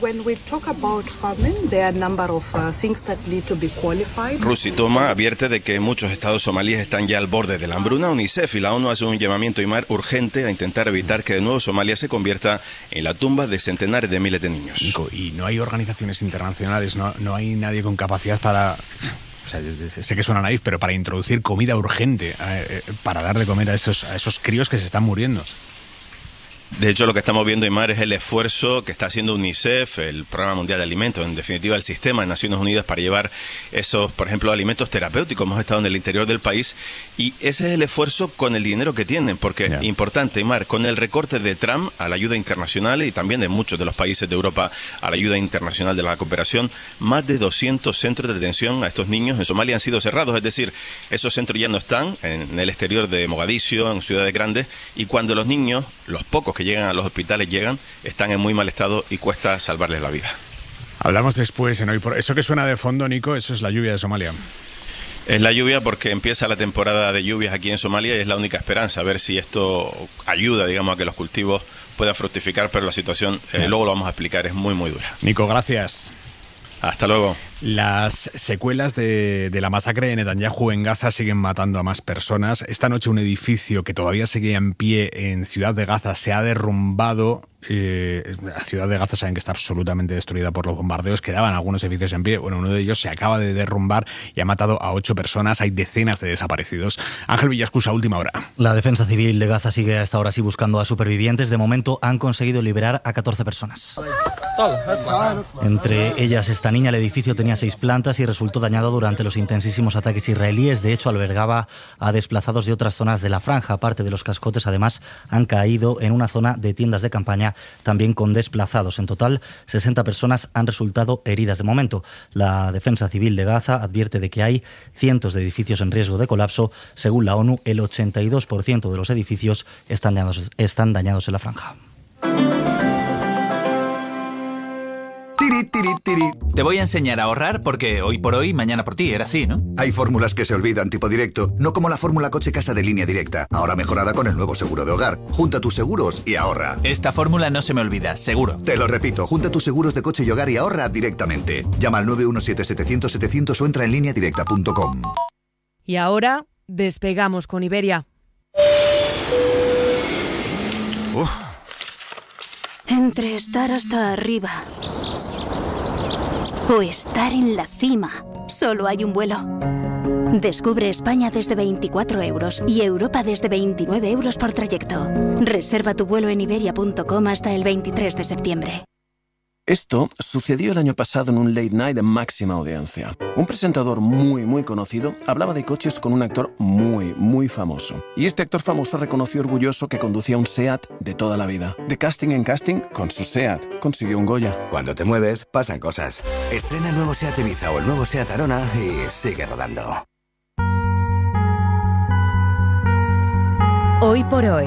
Rusi Toma advierte de que muchos estados somalíes están ya al borde de la hambruna. UNICEF y la ONU hacen un llamamiento, Aimar, urgente a intentar evitar que de nuevo Somalia se convierta en la tumba de centenares de miles de niños. Nico, y no hay organizaciones internacionales, no hay nadie con capacidad para... O sea, sé que suena naif, pero para introducir comida urgente, para dar de comer a esos críos que se están muriendo. De hecho, lo que estamos viendo, Aimar, es el esfuerzo que está haciendo UNICEF, el Programa Mundial de Alimentos, en definitiva el sistema de Naciones Unidas, para llevar esos, por ejemplo, alimentos terapéuticos. Hemos estado en el interior del país y ese es el esfuerzo con el dinero que tienen, porque importante, Aimar, con el recorte de Trump a la ayuda internacional y también de muchos de los países de Europa a la ayuda internacional de la cooperación, más de 200 centros de detención a estos niños en Somalia han sido cerrados, es decir, esos centros ya no están en el exterior de Mogadiscio, en ciudades grandes, y cuando los niños, los pocos que llegan a los hospitales están en muy mal estado y cuesta salvarles la vida. Hablamos después en Hoy por... Eso que suena de fondo, Nico, eso es la lluvia de Somalia. Es la lluvia porque empieza la temporada de lluvias aquí en Somalia y es la única esperanza, a ver si esto ayuda, digamos, a que los cultivos puedan fructificar, pero la situación, luego lo vamos a explicar, es muy, muy dura. Nico, gracias. Hasta luego. Las secuelas de la masacre de Netanyahu en Gaza siguen matando a más personas. Esta noche un edificio que todavía seguía en pie en Ciudad de Gaza se ha derrumbado. La ciudad de Gaza saben que está absolutamente destruida por los bombardeos. Quedaban algunos edificios en pie. Bueno, uno de ellos se acaba de derrumbar y ha matado a 8 personas. Hay decenas de desaparecidos. Ángel Villascusa, última hora. La Defensa Civil de Gaza sigue a esta hora sí buscando a supervivientes. De momento han conseguido liberar a 14 personas. Entre ellas esta niña. El edificio tenía 6 plantas y resultó dañado durante los intensísimos ataques israelíes. De hecho, albergaba a desplazados de otras zonas de la franja. Parte de los cascotes, además, han caído en una zona de tiendas de campaña, también con desplazados. En total, 60 personas han resultado heridas de momento. La Defensa Civil de Gaza advierte de que hay cientos de edificios en riesgo de colapso. Según la ONU, el 82% de los edificios están dañados en la franja. Te voy a enseñar a ahorrar porque hoy por hoy, mañana por ti, era así, ¿no? Hay fórmulas que se olvidan tipo directo, no como la fórmula coche-casa de Línea Directa, ahora mejorada con el nuevo seguro de hogar. Junta tus seguros y ahorra. Esta fórmula no se me olvida, seguro. Te lo repito, junta tus seguros de coche y hogar y ahorra directamente. Llama al 917-700-700 o entra en lineadirecta.com. Y ahora, despegamos con Iberia. Entre estar hasta arriba o estar en la cima, solo hay un vuelo. Descubre España desde 24 euros y Europa desde 29 euros por trayecto. Reserva tu vuelo en iberia.com hasta el 23 de septiembre. Esto sucedió el año pasado en un late night de máxima audiencia. Un presentador muy conocido hablaba de coches con un actor muy famoso. Y este actor famoso reconoció orgulloso que conducía un SEAT de toda la vida. De casting en casting, con su SEAT consiguió un Goya. Cuando te mueves, pasan cosas. Estrena el nuevo SEAT Ibiza o el nuevo SEAT Arona y sigue rodando. Hoy por hoy.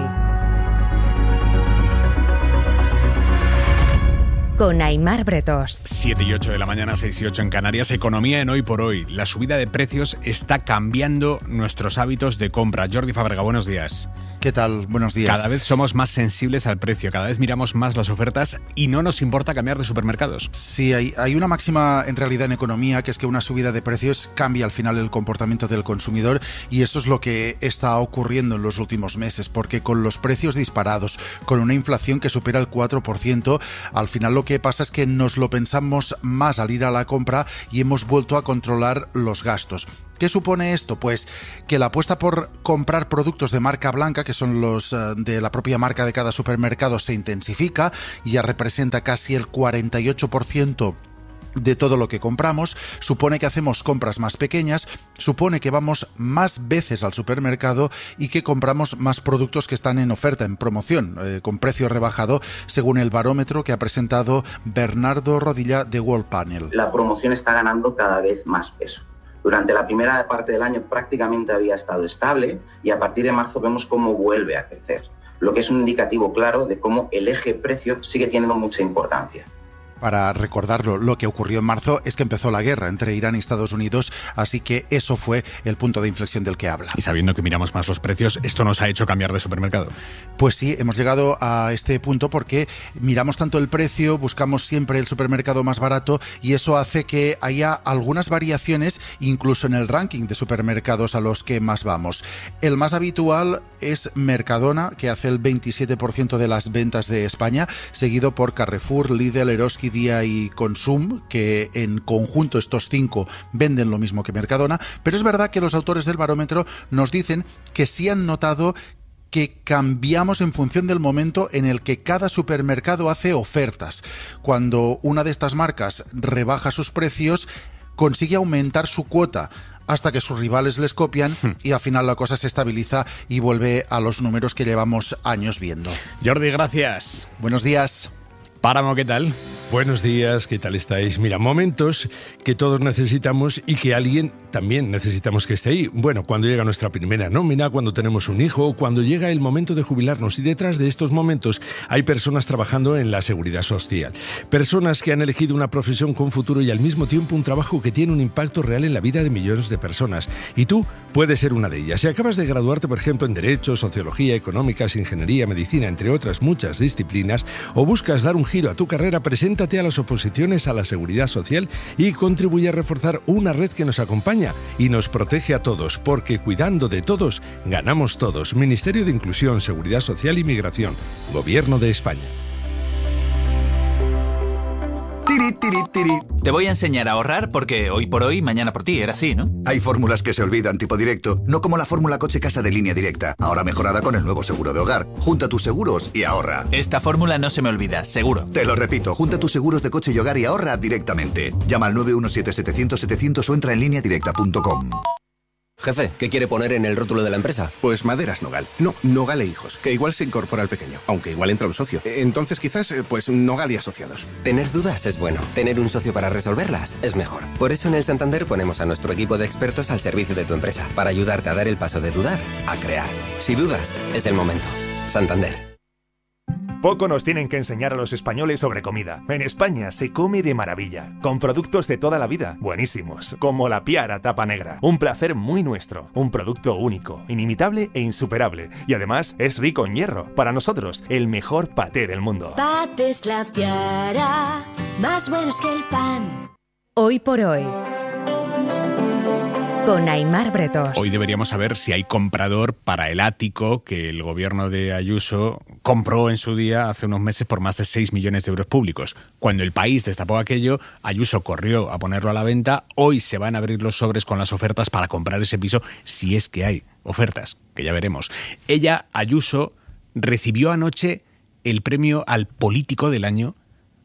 Con Aimar Bretós. 7 y 8 de la mañana, 6 y 8 en Canarias. Economía en Hoy por Hoy. La subida de precios está cambiando nuestros hábitos de compra. Jordi Fábrega, buenos días. ¿Qué tal? Buenos días. Cada vez somos más sensibles al precio, cada vez miramos más las ofertas y no nos importa cambiar de supermercados. Sí, hay una máxima en realidad en economía, que es que una subida de precios cambia al final el comportamiento del consumidor, y eso es lo que está ocurriendo en los últimos meses, porque con los precios disparados, con una inflación que supera el 4%, al final lo que pasa es que nos lo pensamos más al ir a la compra y hemos vuelto a controlar los gastos. ¿Qué supone esto? Pues que la apuesta por comprar productos de marca blanca, que son los de la propia marca de cada supermercado, se intensifica y ya representa casi el 48% de todo lo que compramos. Supone que hacemos compras más pequeñas, supone que vamos más veces al supermercado y que compramos más productos que están en oferta, en promoción, con precio rebajado, según el barómetro que ha presentado Bernardo Rodilla de World Panel. La promoción está ganando cada vez más peso. Durante la primera parte del año prácticamente había estado estable y a partir de marzo vemos cómo vuelve a crecer, lo que es un indicativo claro de cómo el eje precio sigue teniendo mucha importancia. Para recordarlo, lo que ocurrió en marzo es que empezó la guerra entre Irán y Estados Unidos, así que eso fue el punto de inflexión del que habla. Y sabiendo que miramos más los precios, ¿esto nos ha hecho cambiar de supermercado? Pues sí, hemos llegado a este punto porque miramos tanto el precio, buscamos siempre el supermercado más barato, y eso hace que haya algunas variaciones incluso en el ranking de supermercados a los que más vamos. El más habitual es Mercadona, que hace el 27% de las ventas de España, seguido por Carrefour, Lidl, Eroski, Día y Consum, que en conjunto estos 5 venden lo mismo que Mercadona. Pero es verdad que los autores del barómetro nos dicen que sí han notado que cambiamos en función del momento en el que cada supermercado hace ofertas. Cuando una de estas marcas rebaja sus precios, consigue aumentar su cuota hasta que sus rivales les copian y al final la cosa se estabiliza y vuelve a los números que llevamos años viendo. Jordi, gracias. Buenos días. Páramo, ¿qué tal? Buenos días, ¿qué tal estáis? Mira, momentos que todos necesitamos y que alguien también necesitamos que esté ahí. Bueno, cuando llega nuestra primera nómina, cuando tenemos un hijo o cuando llega el momento de jubilarnos. Y detrás de estos momentos hay personas trabajando en la seguridad social. Personas que han elegido una profesión con futuro y al mismo tiempo un trabajo que tiene un impacto real en la vida de millones de personas. Y tú puedes ser una de ellas. Si acabas de graduarte, por ejemplo, en Derecho, Sociología, Económicas, Ingeniería, Medicina, entre otras muchas disciplinas, o buscas dar un giro a tu carrera, preséntate a las oposiciones a la seguridad social y contribuye a reforzar una red que nos acompaña y nos protege a todos, porque cuidando de todos, ganamos todos. Ministerio de Inclusión, Seguridad Social y Migración, Gobierno de España. Te voy a enseñar a ahorrar porque hoy por hoy, mañana por ti, era así, ¿no? Hay fórmulas que se olvidan tipo directo, no como la fórmula coche-casa de Línea Directa, ahora mejorada con el nuevo seguro de hogar. Junta tus seguros y ahorra. Esta fórmula no se me olvida, seguro. Te lo repito, junta tus seguros de coche y hogar y ahorra directamente. Llama al 917-700-700 o entra en lineadirecta.com. Jefe, ¿qué quiere poner en el rótulo de la empresa? Pues Maderas Nogal. No, Nogal e Hijos, que igual se incorpora al pequeño, aunque igual entra un socio. Entonces quizás, pues Nogal y Asociados. Tener dudas es bueno. Tener un socio para resolverlas es mejor. Por eso en el Santander ponemos a nuestro equipo de expertos al servicio de tu empresa, para ayudarte a dar el paso de dudar a crear. Si dudas, es el momento. Santander. Poco nos tienen que enseñar a los españoles sobre comida. En España se come de maravilla, con productos de toda la vida, buenísimos, como la Piara tapa negra. Un placer muy nuestro, un producto único, inimitable e insuperable. Y además es rico en hierro. Para nosotros, el mejor paté del mundo. Patés La Piara, más buenos que el pan. Hoy por hoy. Con Aimar Bretos. Hoy deberíamos saber si hay comprador para el ático que el gobierno de Ayuso compró en su día, hace unos meses, por más de 6 millones de euros públicos. Cuando El País destapó aquello, Ayuso corrió a ponerlo a la venta. Hoy se van a abrir los sobres con las ofertas para comprar ese piso, si es que hay ofertas, que ya veremos. Ella, Ayuso, recibió anoche el premio al político del año,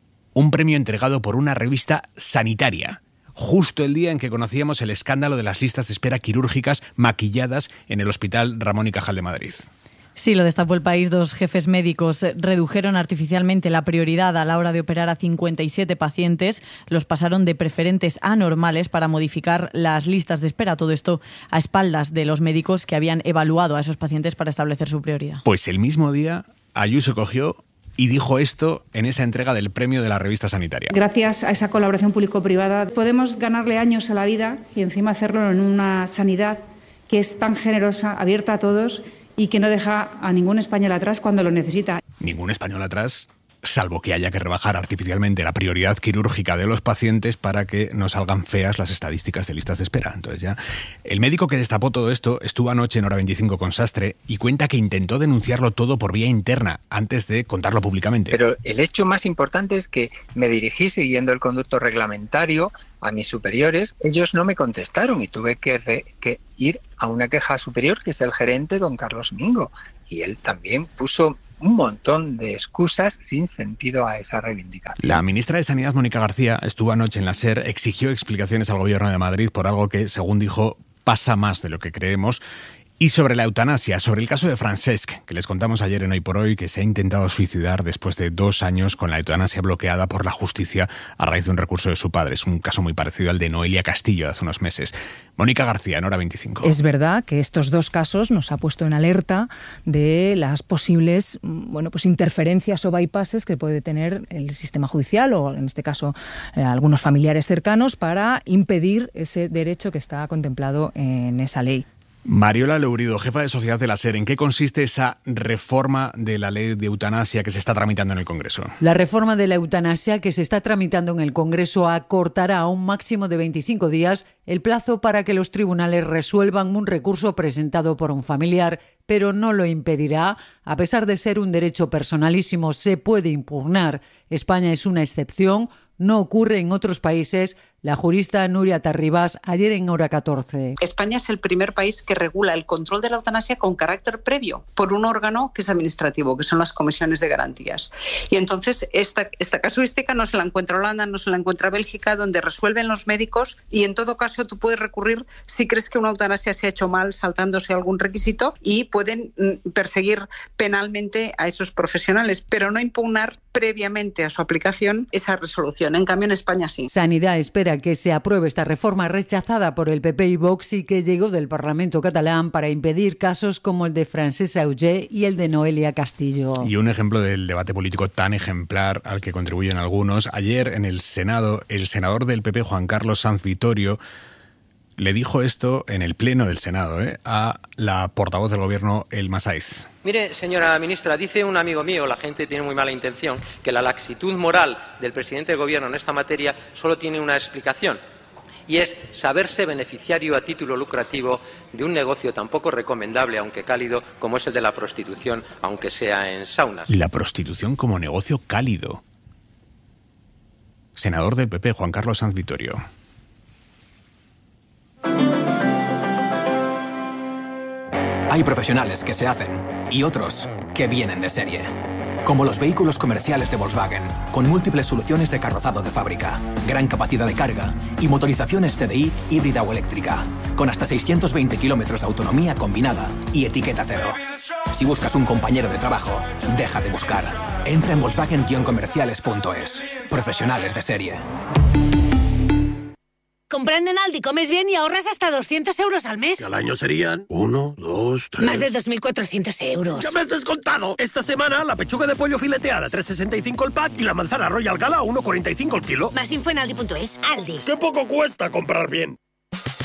un premio entregado por una revista sanitaria, justo el día en que conocíamos el escándalo de las listas de espera quirúrgicas maquilladas en el Hospital Ramón y Cajal de Madrid. Sí, lo destapó El País. 2 jefes médicos redujeron artificialmente la prioridad a la hora de operar a 57 pacientes. Los pasaron de preferentes a normales para modificar las listas de espera. Todo esto a espaldas de los médicos que habían evaluado a esos pacientes para establecer su prioridad. Pues el mismo día, Ayuso cogió y dijo esto en esa entrega del premio de la revista sanitaria. Gracias a esa colaboración público-privada podemos ganarle años a la vida y encima hacerlo en una sanidad que es tan generosa, abierta a todos y que no deja a ningún español atrás cuando lo necesita. Ningún español atrás, salvo que haya que rebajar artificialmente la prioridad quirúrgica de los pacientes para que no salgan feas las estadísticas de listas de espera. Entonces ya, el médico que destapó todo esto estuvo anoche en Hora 25 con Sastre y cuenta que intentó denunciarlo todo por vía interna antes de contarlo públicamente. Pero el hecho más importante es que me dirigí siguiendo el conducto reglamentario a mis superiores. Ellos no me contestaron y tuve que ir a una queja superior, que es el gerente, don Carlos Mingo. Y él también puso un montón de excusas sin sentido a esa reivindicación. La ministra de Sanidad, Mónica García, estuvo anoche en la SER, exigió explicaciones al Gobierno de Madrid por algo que, según dijo, pasa más de lo que creemos. Y sobre la eutanasia, sobre el caso de Francesc, que les contamos ayer en Hoy por Hoy, que se ha intentado suicidar después de 2 años con la eutanasia bloqueada por la justicia a raíz de un recurso de su padre. Es un caso muy parecido al de Noelia Castillo de hace unos meses. Mónica García, en Hora 25. Es verdad que estos 2 casos nos ha puesto en alerta de las posibles interferencias o bypasses que puede tener el sistema judicial o, en este caso, algunos familiares cercanos para impedir ese derecho que está contemplado en esa ley. Mariola Lourido, jefa de Sociedad de la SER, ¿en qué consiste esa reforma de la ley de eutanasia que se está tramitando en el Congreso? La reforma de la eutanasia que se está tramitando en el Congreso acortará a un máximo de 25 días el plazo para que los tribunales resuelvan un recurso presentado por un familiar, pero no lo impedirá. A pesar de ser un derecho personalísimo, se puede impugnar. España es una excepción. No ocurre en otros países. La jurista Nuria Tarribas, ayer en Hora 14. España es el primer país que regula el control de la eutanasia con carácter previo por un órgano que es administrativo, que son las comisiones de garantías. Y entonces esta casuística no se la encuentra Holanda, no se la encuentra Bélgica, donde resuelven los médicos y en todo caso tú puedes recurrir si crees que una eutanasia se ha hecho mal, saltándose algún requisito, y pueden perseguir penalmente a esos profesionales, pero no impugnar previamente a su aplicación esa resolución. En cambio, en España sí. Sanidad espera que se apruebe esta reforma rechazada por el PP y Vox y que llegó del Parlamento catalán para impedir casos como el de Francesc Auger y el de Noelia Castillo. Y un ejemplo del debate político tan ejemplar al que contribuyen algunos. Ayer en el Senado, el senador del PP, Juan Carlos Sanz Vittorio, le dijo esto en el pleno del Senado a la portavoz del Gobierno, Elma Saiz. Mire, señora ministra, dice un amigo mío, la gente tiene muy mala intención, que la laxitud moral del presidente del Gobierno en esta materia solo tiene una explicación, y es saberse beneficiario a título lucrativo de un negocio tan poco recomendable, aunque cálido, como es el de la prostitución, aunque sea en saunas. La prostitución como negocio cálido. Senador del PP, Juan Carlos Sanz Vittorio. Hay profesionales que se hacen y otros que vienen de serie. Como los vehículos comerciales de Volkswagen, con múltiples soluciones de carrozado de fábrica, gran capacidad de carga y motorizaciones TDI híbrida o eléctrica, con hasta 620 kilómetros de autonomía combinada y etiqueta cero. Si buscas un compañero de trabajo, deja de buscar. Entra en Volkswagen-comerciales.es. Profesionales de serie. Comprando en Aldi comes bien y ahorras hasta 200 euros al mes. Que al año serían 1, 2, 3... Más de 2.400 euros. ¡Ya me has descontado! Esta semana la pechuga de pollo fileteada 3,65 el pack y la manzana Royal Gala 1,45 el kilo. Más info en Aldi.es. Aldi. ¡Qué poco cuesta comprar bien!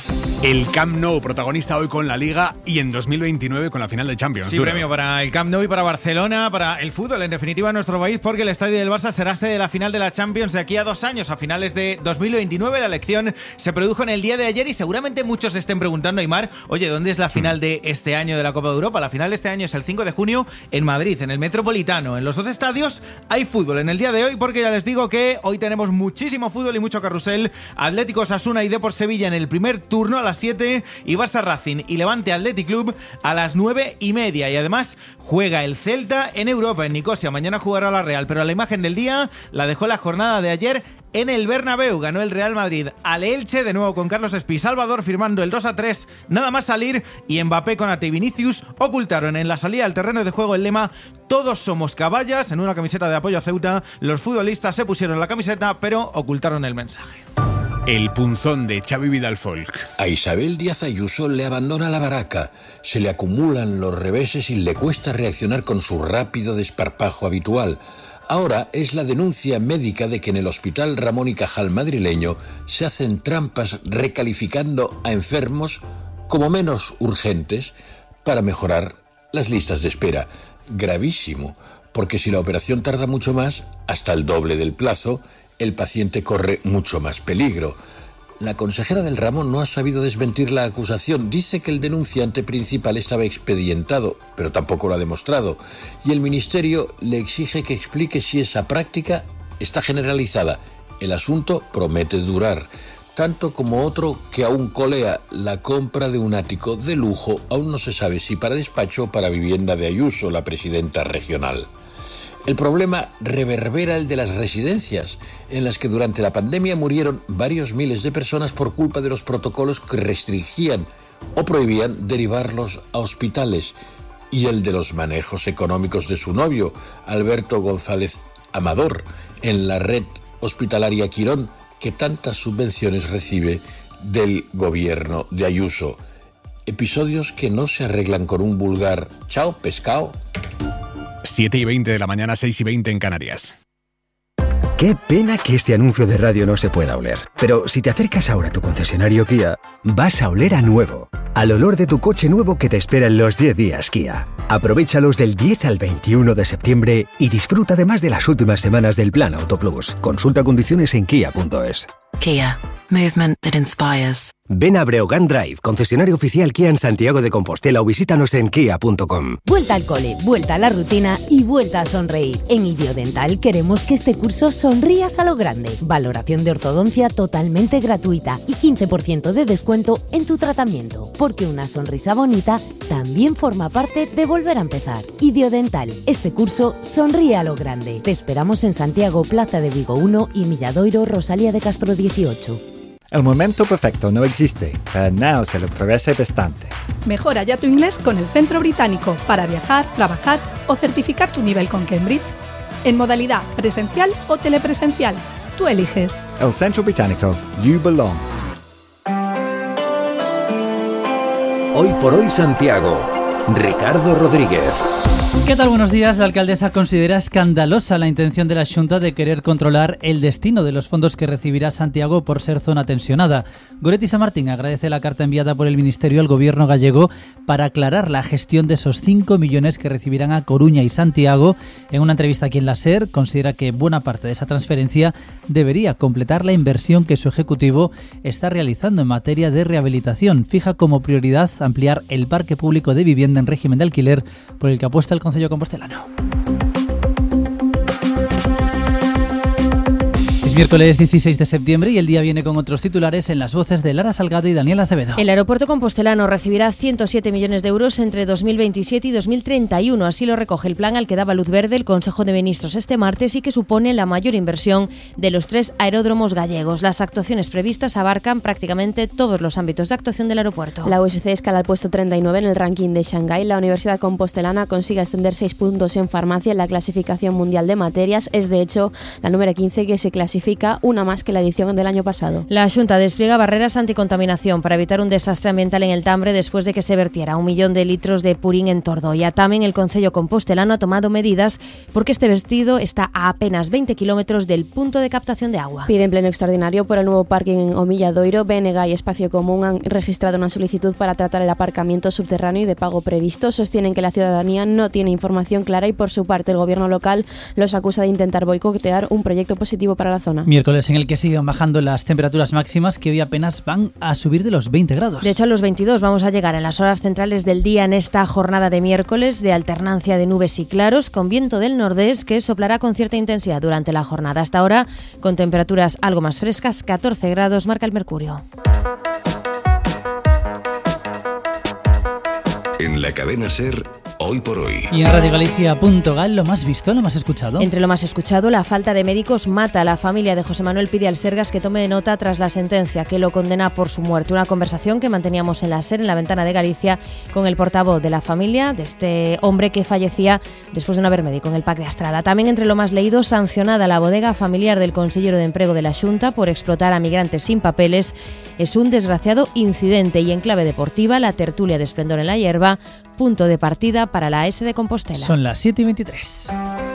El Camp Nou, protagonista hoy con la Liga y en 2029 con la final de Champions. Sí, premio para el Camp Nou y para Barcelona, para el fútbol, en definitiva, en nuestro país, porque el estadio del Barça será sede de la final de la Champions de aquí a 2 años, a finales de 2029. La elección se produjo en el día de ayer y seguramente muchos estén preguntando, Aimar, oye, ¿dónde es la final de este año de la Copa de Europa? La final de este año es el 5 de junio en Madrid, en el Metropolitano. En los 2 estadios hay fútbol en el día de hoy, porque ya les digo que hoy tenemos muchísimo fútbol y mucho carrusel. Atlético Osasuna y Depor Sevilla en el primer turno a las 7 y Barça Racing y Levante Athletic Club a las 9:30. Y además juega el Celta en Europa, en Nicosia. Mañana jugará la Real, pero la imagen del día la dejó la jornada de ayer en el Bernabéu. Ganó el Real Madrid al Elche, de nuevo con Carlos Espí Salvador firmando el 2-3 nada más salir, y Mbappé, Konaté y Vinicius ocultaron en la salida al terreno de juego el lema "Todos somos caballas". En una camiseta de apoyo a Ceuta, los futbolistas se pusieron la camiseta pero ocultaron el mensaje. El punzón de Xavi Vidal-Folk. A Isabel Díaz Ayuso le abandona la baraca, se le acumulan los reveses y le cuesta reaccionar con su rápido desparpajo habitual. Ahora es la denuncia médica de que en el Hospital Ramón y Cajal madrileño se hacen trampas recalificando a enfermos como menos urgentes para mejorar las listas de espera. Gravísimo, porque si la operación tarda mucho más, hasta el doble del plazo, el paciente corre mucho más peligro. La consejera del Ramón no ha sabido desmentir la acusación. Dice que el denunciante principal estaba expedientado, pero tampoco lo ha demostrado. Y el Ministerio le exige que explique si esa práctica está generalizada. El asunto promete durar. Tanto como otro que aún colea, la compra de un ático de lujo. Aún no se sabe si para despacho o para vivienda de Ayuso, la presidenta regional. El problema reverbera el de las residencias, en las que durante la pandemia murieron varios miles de personas por culpa de los protocolos que restringían o prohibían derivarlos a hospitales, y el de los manejos económicos de su novio, Alberto González Amador, en la red hospitalaria Quirón, que tantas subvenciones recibe del gobierno de Ayuso. Episodios que no se arreglan con un vulgar "chao, pescado". 7:20 de la mañana, 6:20 en Canarias. Qué pena que este anuncio de radio no se pueda oler. Pero si te acercas ahora a tu concesionario Kia, vas a oler a nuevo. Al olor de tu coche nuevo que te espera en los 10 días Kia. Aprovéchalos del 10 al 21 de septiembre y disfruta además de las últimas semanas del Plan Auto Plus. Consulta condiciones en kia.es. Kia. Movement that inspires. Ven a Breogán Drive, concesionario oficial Kia en Santiago de Compostela, o visítanos en kia.com. Vuelta al cole, vuelta a la rutina y vuelta a sonreír. En Idiodental queremos que este curso sonrías a lo grande. Valoración de ortodoncia totalmente gratuita y 15% de descuento en tu tratamiento. Porque una sonrisa bonita también forma parte de volver a empezar. Idiodental, este curso sonríe a lo grande. Te esperamos en Santiago, Plaza de Vigo 1 y Milladoiro, Rosalía de Castro 18. El momento perfecto no existe, pero now se lo progresa bastante. Mejora ya tu inglés con el Centro Británico para viajar, trabajar o certificar tu nivel con Cambridge. En modalidad presencial o telepresencial. Tú eliges. El Centro Británico. You belong. Hoy por hoy Santiago. Ricardo Rodríguez. ¿Qué tal? Buenos días. La alcaldesa considera escandalosa la intención de la Xunta de querer controlar el destino de los fondos que recibirá Santiago por ser zona tensionada. Goretti San Martín agradece la carta enviada por el Ministerio al Gobierno gallego para aclarar la gestión de esos 5 millones que recibirán a Coruña y Santiago. En una entrevista aquí en la SER, considera que buena parte de esa transferencia debería completar la inversión que su Ejecutivo está realizando en materia de rehabilitación. Fija como prioridad ampliar el parque público de vivienda en régimen de alquiler, por el que apuesta el Concello compostelano. Es miércoles 16 de septiembre y el día viene con otros titulares en las voces de Lara Salgado y Daniel Acevedo. El aeropuerto compostelano recibirá 107 millones de euros entre 2027 y 2031. Así lo recoge el plan al que daba luz verde el Consejo de Ministros este martes y que supone la mayor inversión de los 3 aeródromos gallegos. Las actuaciones previstas abarcan prácticamente todos los ámbitos de actuación del aeropuerto. La USC escala al puesto 39 en el ranking de Shanghái. La Universidad Compostelana consigue ascender 6 puntos en farmacia en la clasificación mundial de materias. Es de hecho la número 15 que se clasifica significa una más que la edición del año pasado. La Xunta despliega barreras anticontaminación para evitar un desastre ambiental en el Tambre después de que se vertiera 1 millón de litros de purín en Tordoia. También el Concello compostelano ha tomado medidas porque este vertido está a apenas 20 kilómetros del punto de captación de agua. Piden pleno extraordinario por el nuevo parking en Omilladoiro. BNG y Espacio Común han registrado una solicitud para tratar el aparcamiento subterráneo y de pago previsto. Sostienen que la ciudadanía no tiene información clara y por su parte el gobierno local los acusa de intentar boicotear un proyecto positivo para la zona. Miércoles en el que siguen bajando las temperaturas máximas, que hoy apenas van a subir de los 20 grados. De hecho, a los 22 vamos a llegar en las horas centrales del día en esta jornada de miércoles de alternancia de nubes y claros con viento del nordés que soplará con cierta intensidad durante la jornada. Hasta ahora, con temperaturas algo más frescas, 14 grados marca el mercurio. En la cadena SER, Hoy por Hoy. Y en radiogalicia.gal, lo más visto, lo más escuchado. Entre lo más escuchado, la falta de médicos mata. La familia de José Manuel pide al Sergas que tome nota tras la sentencia que lo condena por su muerte. Una conversación que manteníamos en la SER, en la Ventana de Galicia, con el portavoz de la familia de este hombre que fallecía después de no haber médico en el PAC de Astrada. También entre lo más leído, sancionada la bodega familiar del consellero de Emprego de la Xunta por explotar a migrantes sin papeles. Es un desgraciado incidente. Y en clave deportiva, la tertulia de Esplendor en la Hierba, punto de partida para la S de Compostela. Son las 7:23.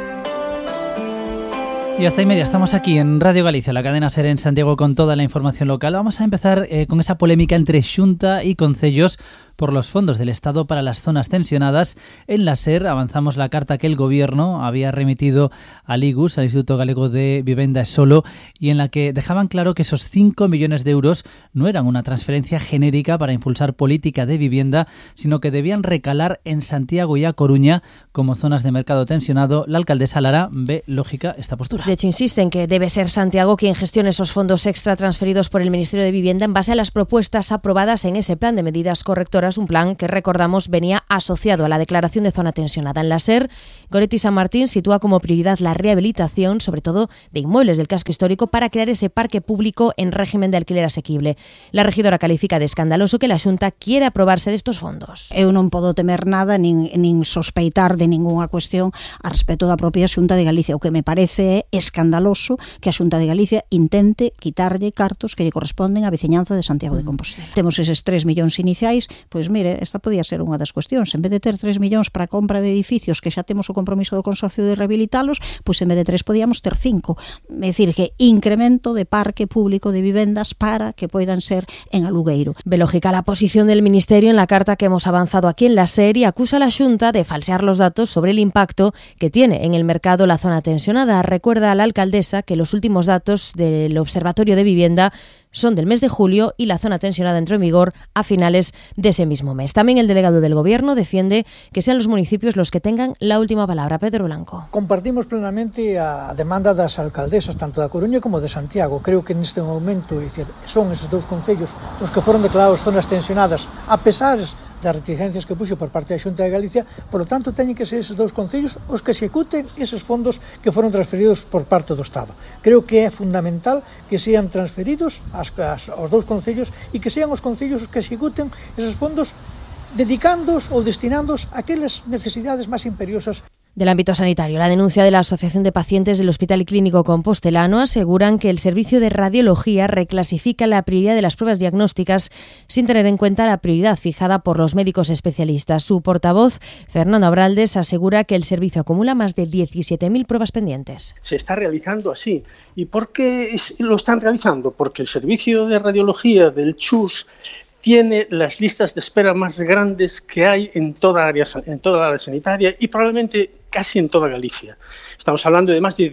Y hasta y media estamos aquí en Radio Galicia, la cadena SER en Santiago, con toda la información local. Vamos a empezar con esa polémica entre Xunta y concellos por los fondos del Estado para las zonas tensionadas. En la SER avanzamos la carta que el Gobierno había remitido al IGUS, al Instituto Galego de Vivenda e Solo, y en la que dejaban claro que esos 5 millones de euros no eran una transferencia genérica para impulsar política de vivienda, sino que debían recalar en Santiago y A Coruña como zonas de mercado tensionado. La alcaldesa Lara ve lógica esta postura. De hecho, insiste en que debe ser Santiago quien gestione esos fondos extra transferidos por el Ministerio de Vivienda en base a las propuestas aprobadas en ese plan de medidas correctoras, un plan que, recordamos, venía asociado a la declaración de zona tensionada. En la SER, Goretti San Martín sitúa como prioridad la rehabilitación, sobre todo de inmuebles del casco histórico, para crear ese parque público en régimen de alquiler asequible. La regidora califica de escandaloso que la Xunta quiera aprobarse de estos fondos. Eu non podo temer nada nin sospeitar de ningunha cuestión a respecto da propia Xunta de Galicia. O que me parece é escandaloso que a Xunta de Galicia intente quitarlle cartos que lle corresponden á veciñanza de Santiago de Compostela. Temos eses 3 millóns iniciais, pois mire, esta podía ser unha das cuestións. En vez de ter 3 millóns para a compra de edificios que xa temos o compromiso do Consorcio de rehabilitalos, pois en vez de 3 podíamos ter 5. É dicir, que incremento de parque público de vivendas para que poidan ser en alugueiro. Ve lógica la posición del Ministerio en la carta que hemos avanzado aquí en la SER y acusa a la Xunta de falsear los datos sobre el impacto que tiene en el mercado la zona tensionada. Recuerda a la alcaldesa que los últimos datos del Observatorio de Vivienda son del mes de julio y la zona tensionada entró en vigor a finales de ese mismo mes. También el delegado del Gobierno defiende que sean los municipios los que tengan la última palabra. Pedro Blanco. Compartimos plenamente a demanda das alcaldesas, tanto da Coruña como de Santiago. Creo que neste momento son esos dous concellos os que foron declarados zonas tensionadas, a pesar das reticencias que puxo por parte da Xunta de Galicia. Por lo tanto, teñen que ser esos dous concellos os que executen esos fondos que foron transferidos por parte do Estado. Creo que é fundamental que sean transferidos aos dous concellos e que sean os concellos os que executen esos fondos dedicándoos ou destinándoos a aquelas necesidades máis imperiosas. Del ámbito sanitario, la denuncia de la Asociación de Pacientes del Hospital Clínico Compostelano aseguran que el servicio de radiología reclasifica la prioridad de las pruebas diagnósticas sin tener en cuenta la prioridad fijada por los médicos especialistas. Su portavoz, Fernando Abraldes, asegura que el servicio acumula más de 17.000 pruebas pendientes. Se está realizando así. ¿Y por qué lo están realizando? Porque el servicio de radiología del CHUS tiene las listas de espera más grandes que hay en toda la área sanitaria y probablemente casi en toda Galicia. Estamos hablando de más de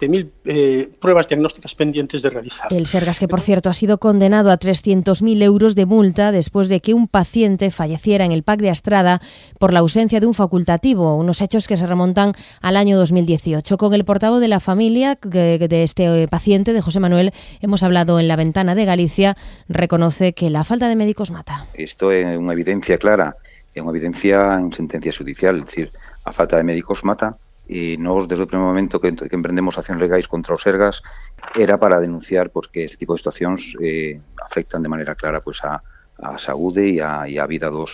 17.000 pruebas diagnósticas pendientes de realizar. El Sergas, que por cierto ha sido condenado a 300.000 euros de multa después de que un paciente falleciera en el PAC de Astrada por la ausencia de un facultativo, unos hechos que se remontan al año 2018. Con el portavoz de la familia de este paciente, de José Manuel, hemos hablado en la Ventana de Galicia. Reconoce que la falta de médicos mata. Isto é unha evidencia clara, é unha evidencia en sentencia judicial, é dicir, a falta de médicos mata, e nós, desde o primeiro momento que emprendemos accións legais contra os Sergas, era para denunciar que este tipo de situacións afectan de maneira clara a saúde e a vida dos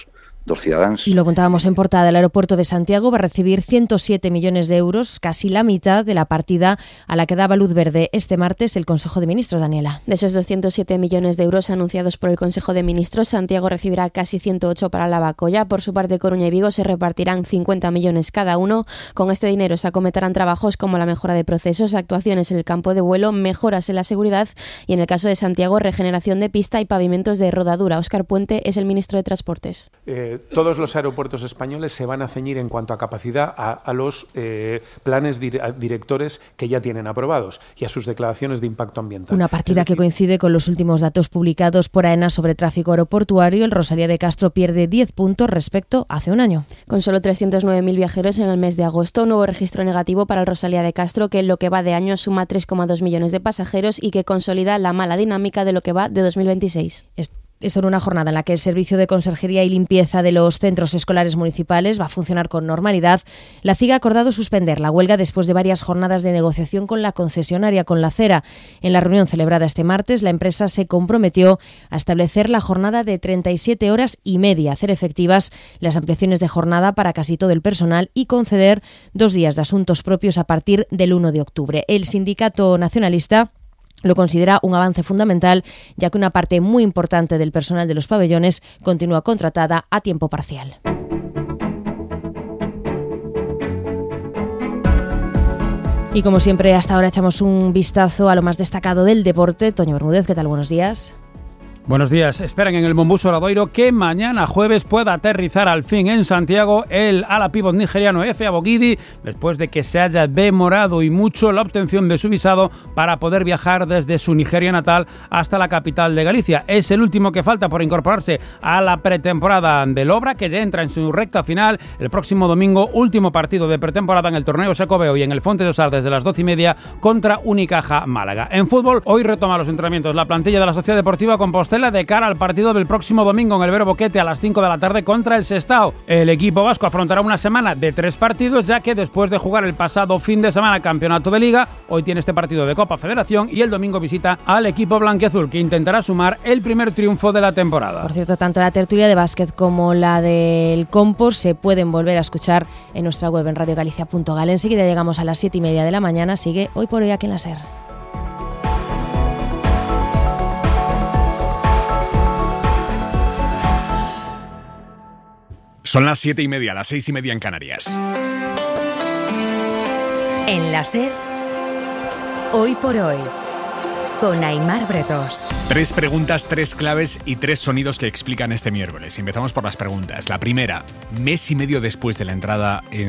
dos ciudadanos. Y lo contábamos en portada, el aeropuerto de Santiago va a recibir 107 millones de euros, casi la mitad de la partida a la que daba luz verde este martes el Consejo de Ministros, Daniela. De esos 207 millones de euros anunciados por el Consejo de Ministros, Santiago recibirá casi 108 para la Bacolla. Por su parte, Coruña y Vigo se repartirán 50 millones cada uno. Con este dinero se acometerán trabajos como la mejora de procesos, actuaciones en el campo de vuelo, mejoras en la seguridad y, en el caso de Santiago, regeneración de pista y pavimentos de rodadura. Óscar Puente es el ministro de Transportes. Todos los aeropuertos españoles se van a ceñir en cuanto a capacidad a los planes directores que ya tienen aprobados y a sus declaraciones de impacto ambiental. Una partida que coincide con los últimos datos publicados por AENA sobre tráfico aeroportuario. El Rosalía de Castro pierde 10 puntos respecto a hace un año. Con solo 309.000 viajeros en el mes de agosto, un nuevo registro negativo para el Rosalía de Castro, que en lo que va de año suma 3,2 millones de pasajeros y que consolida la mala dinámica de lo que va de 2026. Esto en una jornada en la que el servicio de conserjería y limpieza de los centros escolares municipales va a funcionar con normalidad. La CIG ha acordado suspender la huelga después de varias jornadas de negociación con la concesionaria, con la Cera. En la reunión celebrada este martes, la empresa se comprometió a establecer la jornada de 37 horas y media, hacer efectivas las ampliaciones de jornada para casi todo el personal y conceder 2 días de asuntos propios a partir del 1 de octubre. El sindicato nacionalista lo considera un avance fundamental, ya que una parte muy importante del personal de los pabellones continúa contratada a tiempo parcial. Y como siempre, hasta ahora echamos un vistazo a lo más destacado del deporte. Toño Bermúdez, ¿qué tal? Buenos días. Buenos días. Esperan en el Mombus Obradoiro que mañana jueves pueda aterrizar al fin en Santiago el ala pívot nigeriano Efe Abogidi, después de que se haya demorado y mucho la obtención de su visado para poder viajar desde su Nigeria natal hasta la capital de Galicia. Es el último que falta por incorporarse a la pretemporada del Obra, que ya entra en su recta final el próximo domingo, último partido de pretemporada en el torneo Xacobeo y en el Fonte de Osar desde las 12:30 contra Unicaja Málaga. En fútbol, hoy retoma los entrenamientos la plantilla de la Sociedad Deportiva Compostela de cara al partido del próximo domingo en el Vero Boquete a las 5 de la tarde contra el Sestao. El equipo vasco afrontará una semana de 3 partidos, ya que después de jugar el pasado fin de semana campeonato de Liga, hoy tiene este partido de Copa Federación y el domingo visita al equipo blanquiazul, que intentará sumar el primer triunfo de la temporada. Por cierto, tanto la tertulia de básquet como la del Compost se pueden volver a escuchar en nuestra web en radiogalicia.gal. Enseguida llegamos a las 7:30 de la mañana. Sigue Hoy por Hoy aquí en la SER. Son las 7:30, las 6:30 en Canarias. En la SER, Hoy por Hoy, con Aimar Bretos. 3 preguntas, 3 claves y 3 sonidos que explican este miércoles. Empezamos por las preguntas. La primera, mes y medio después de la entrada en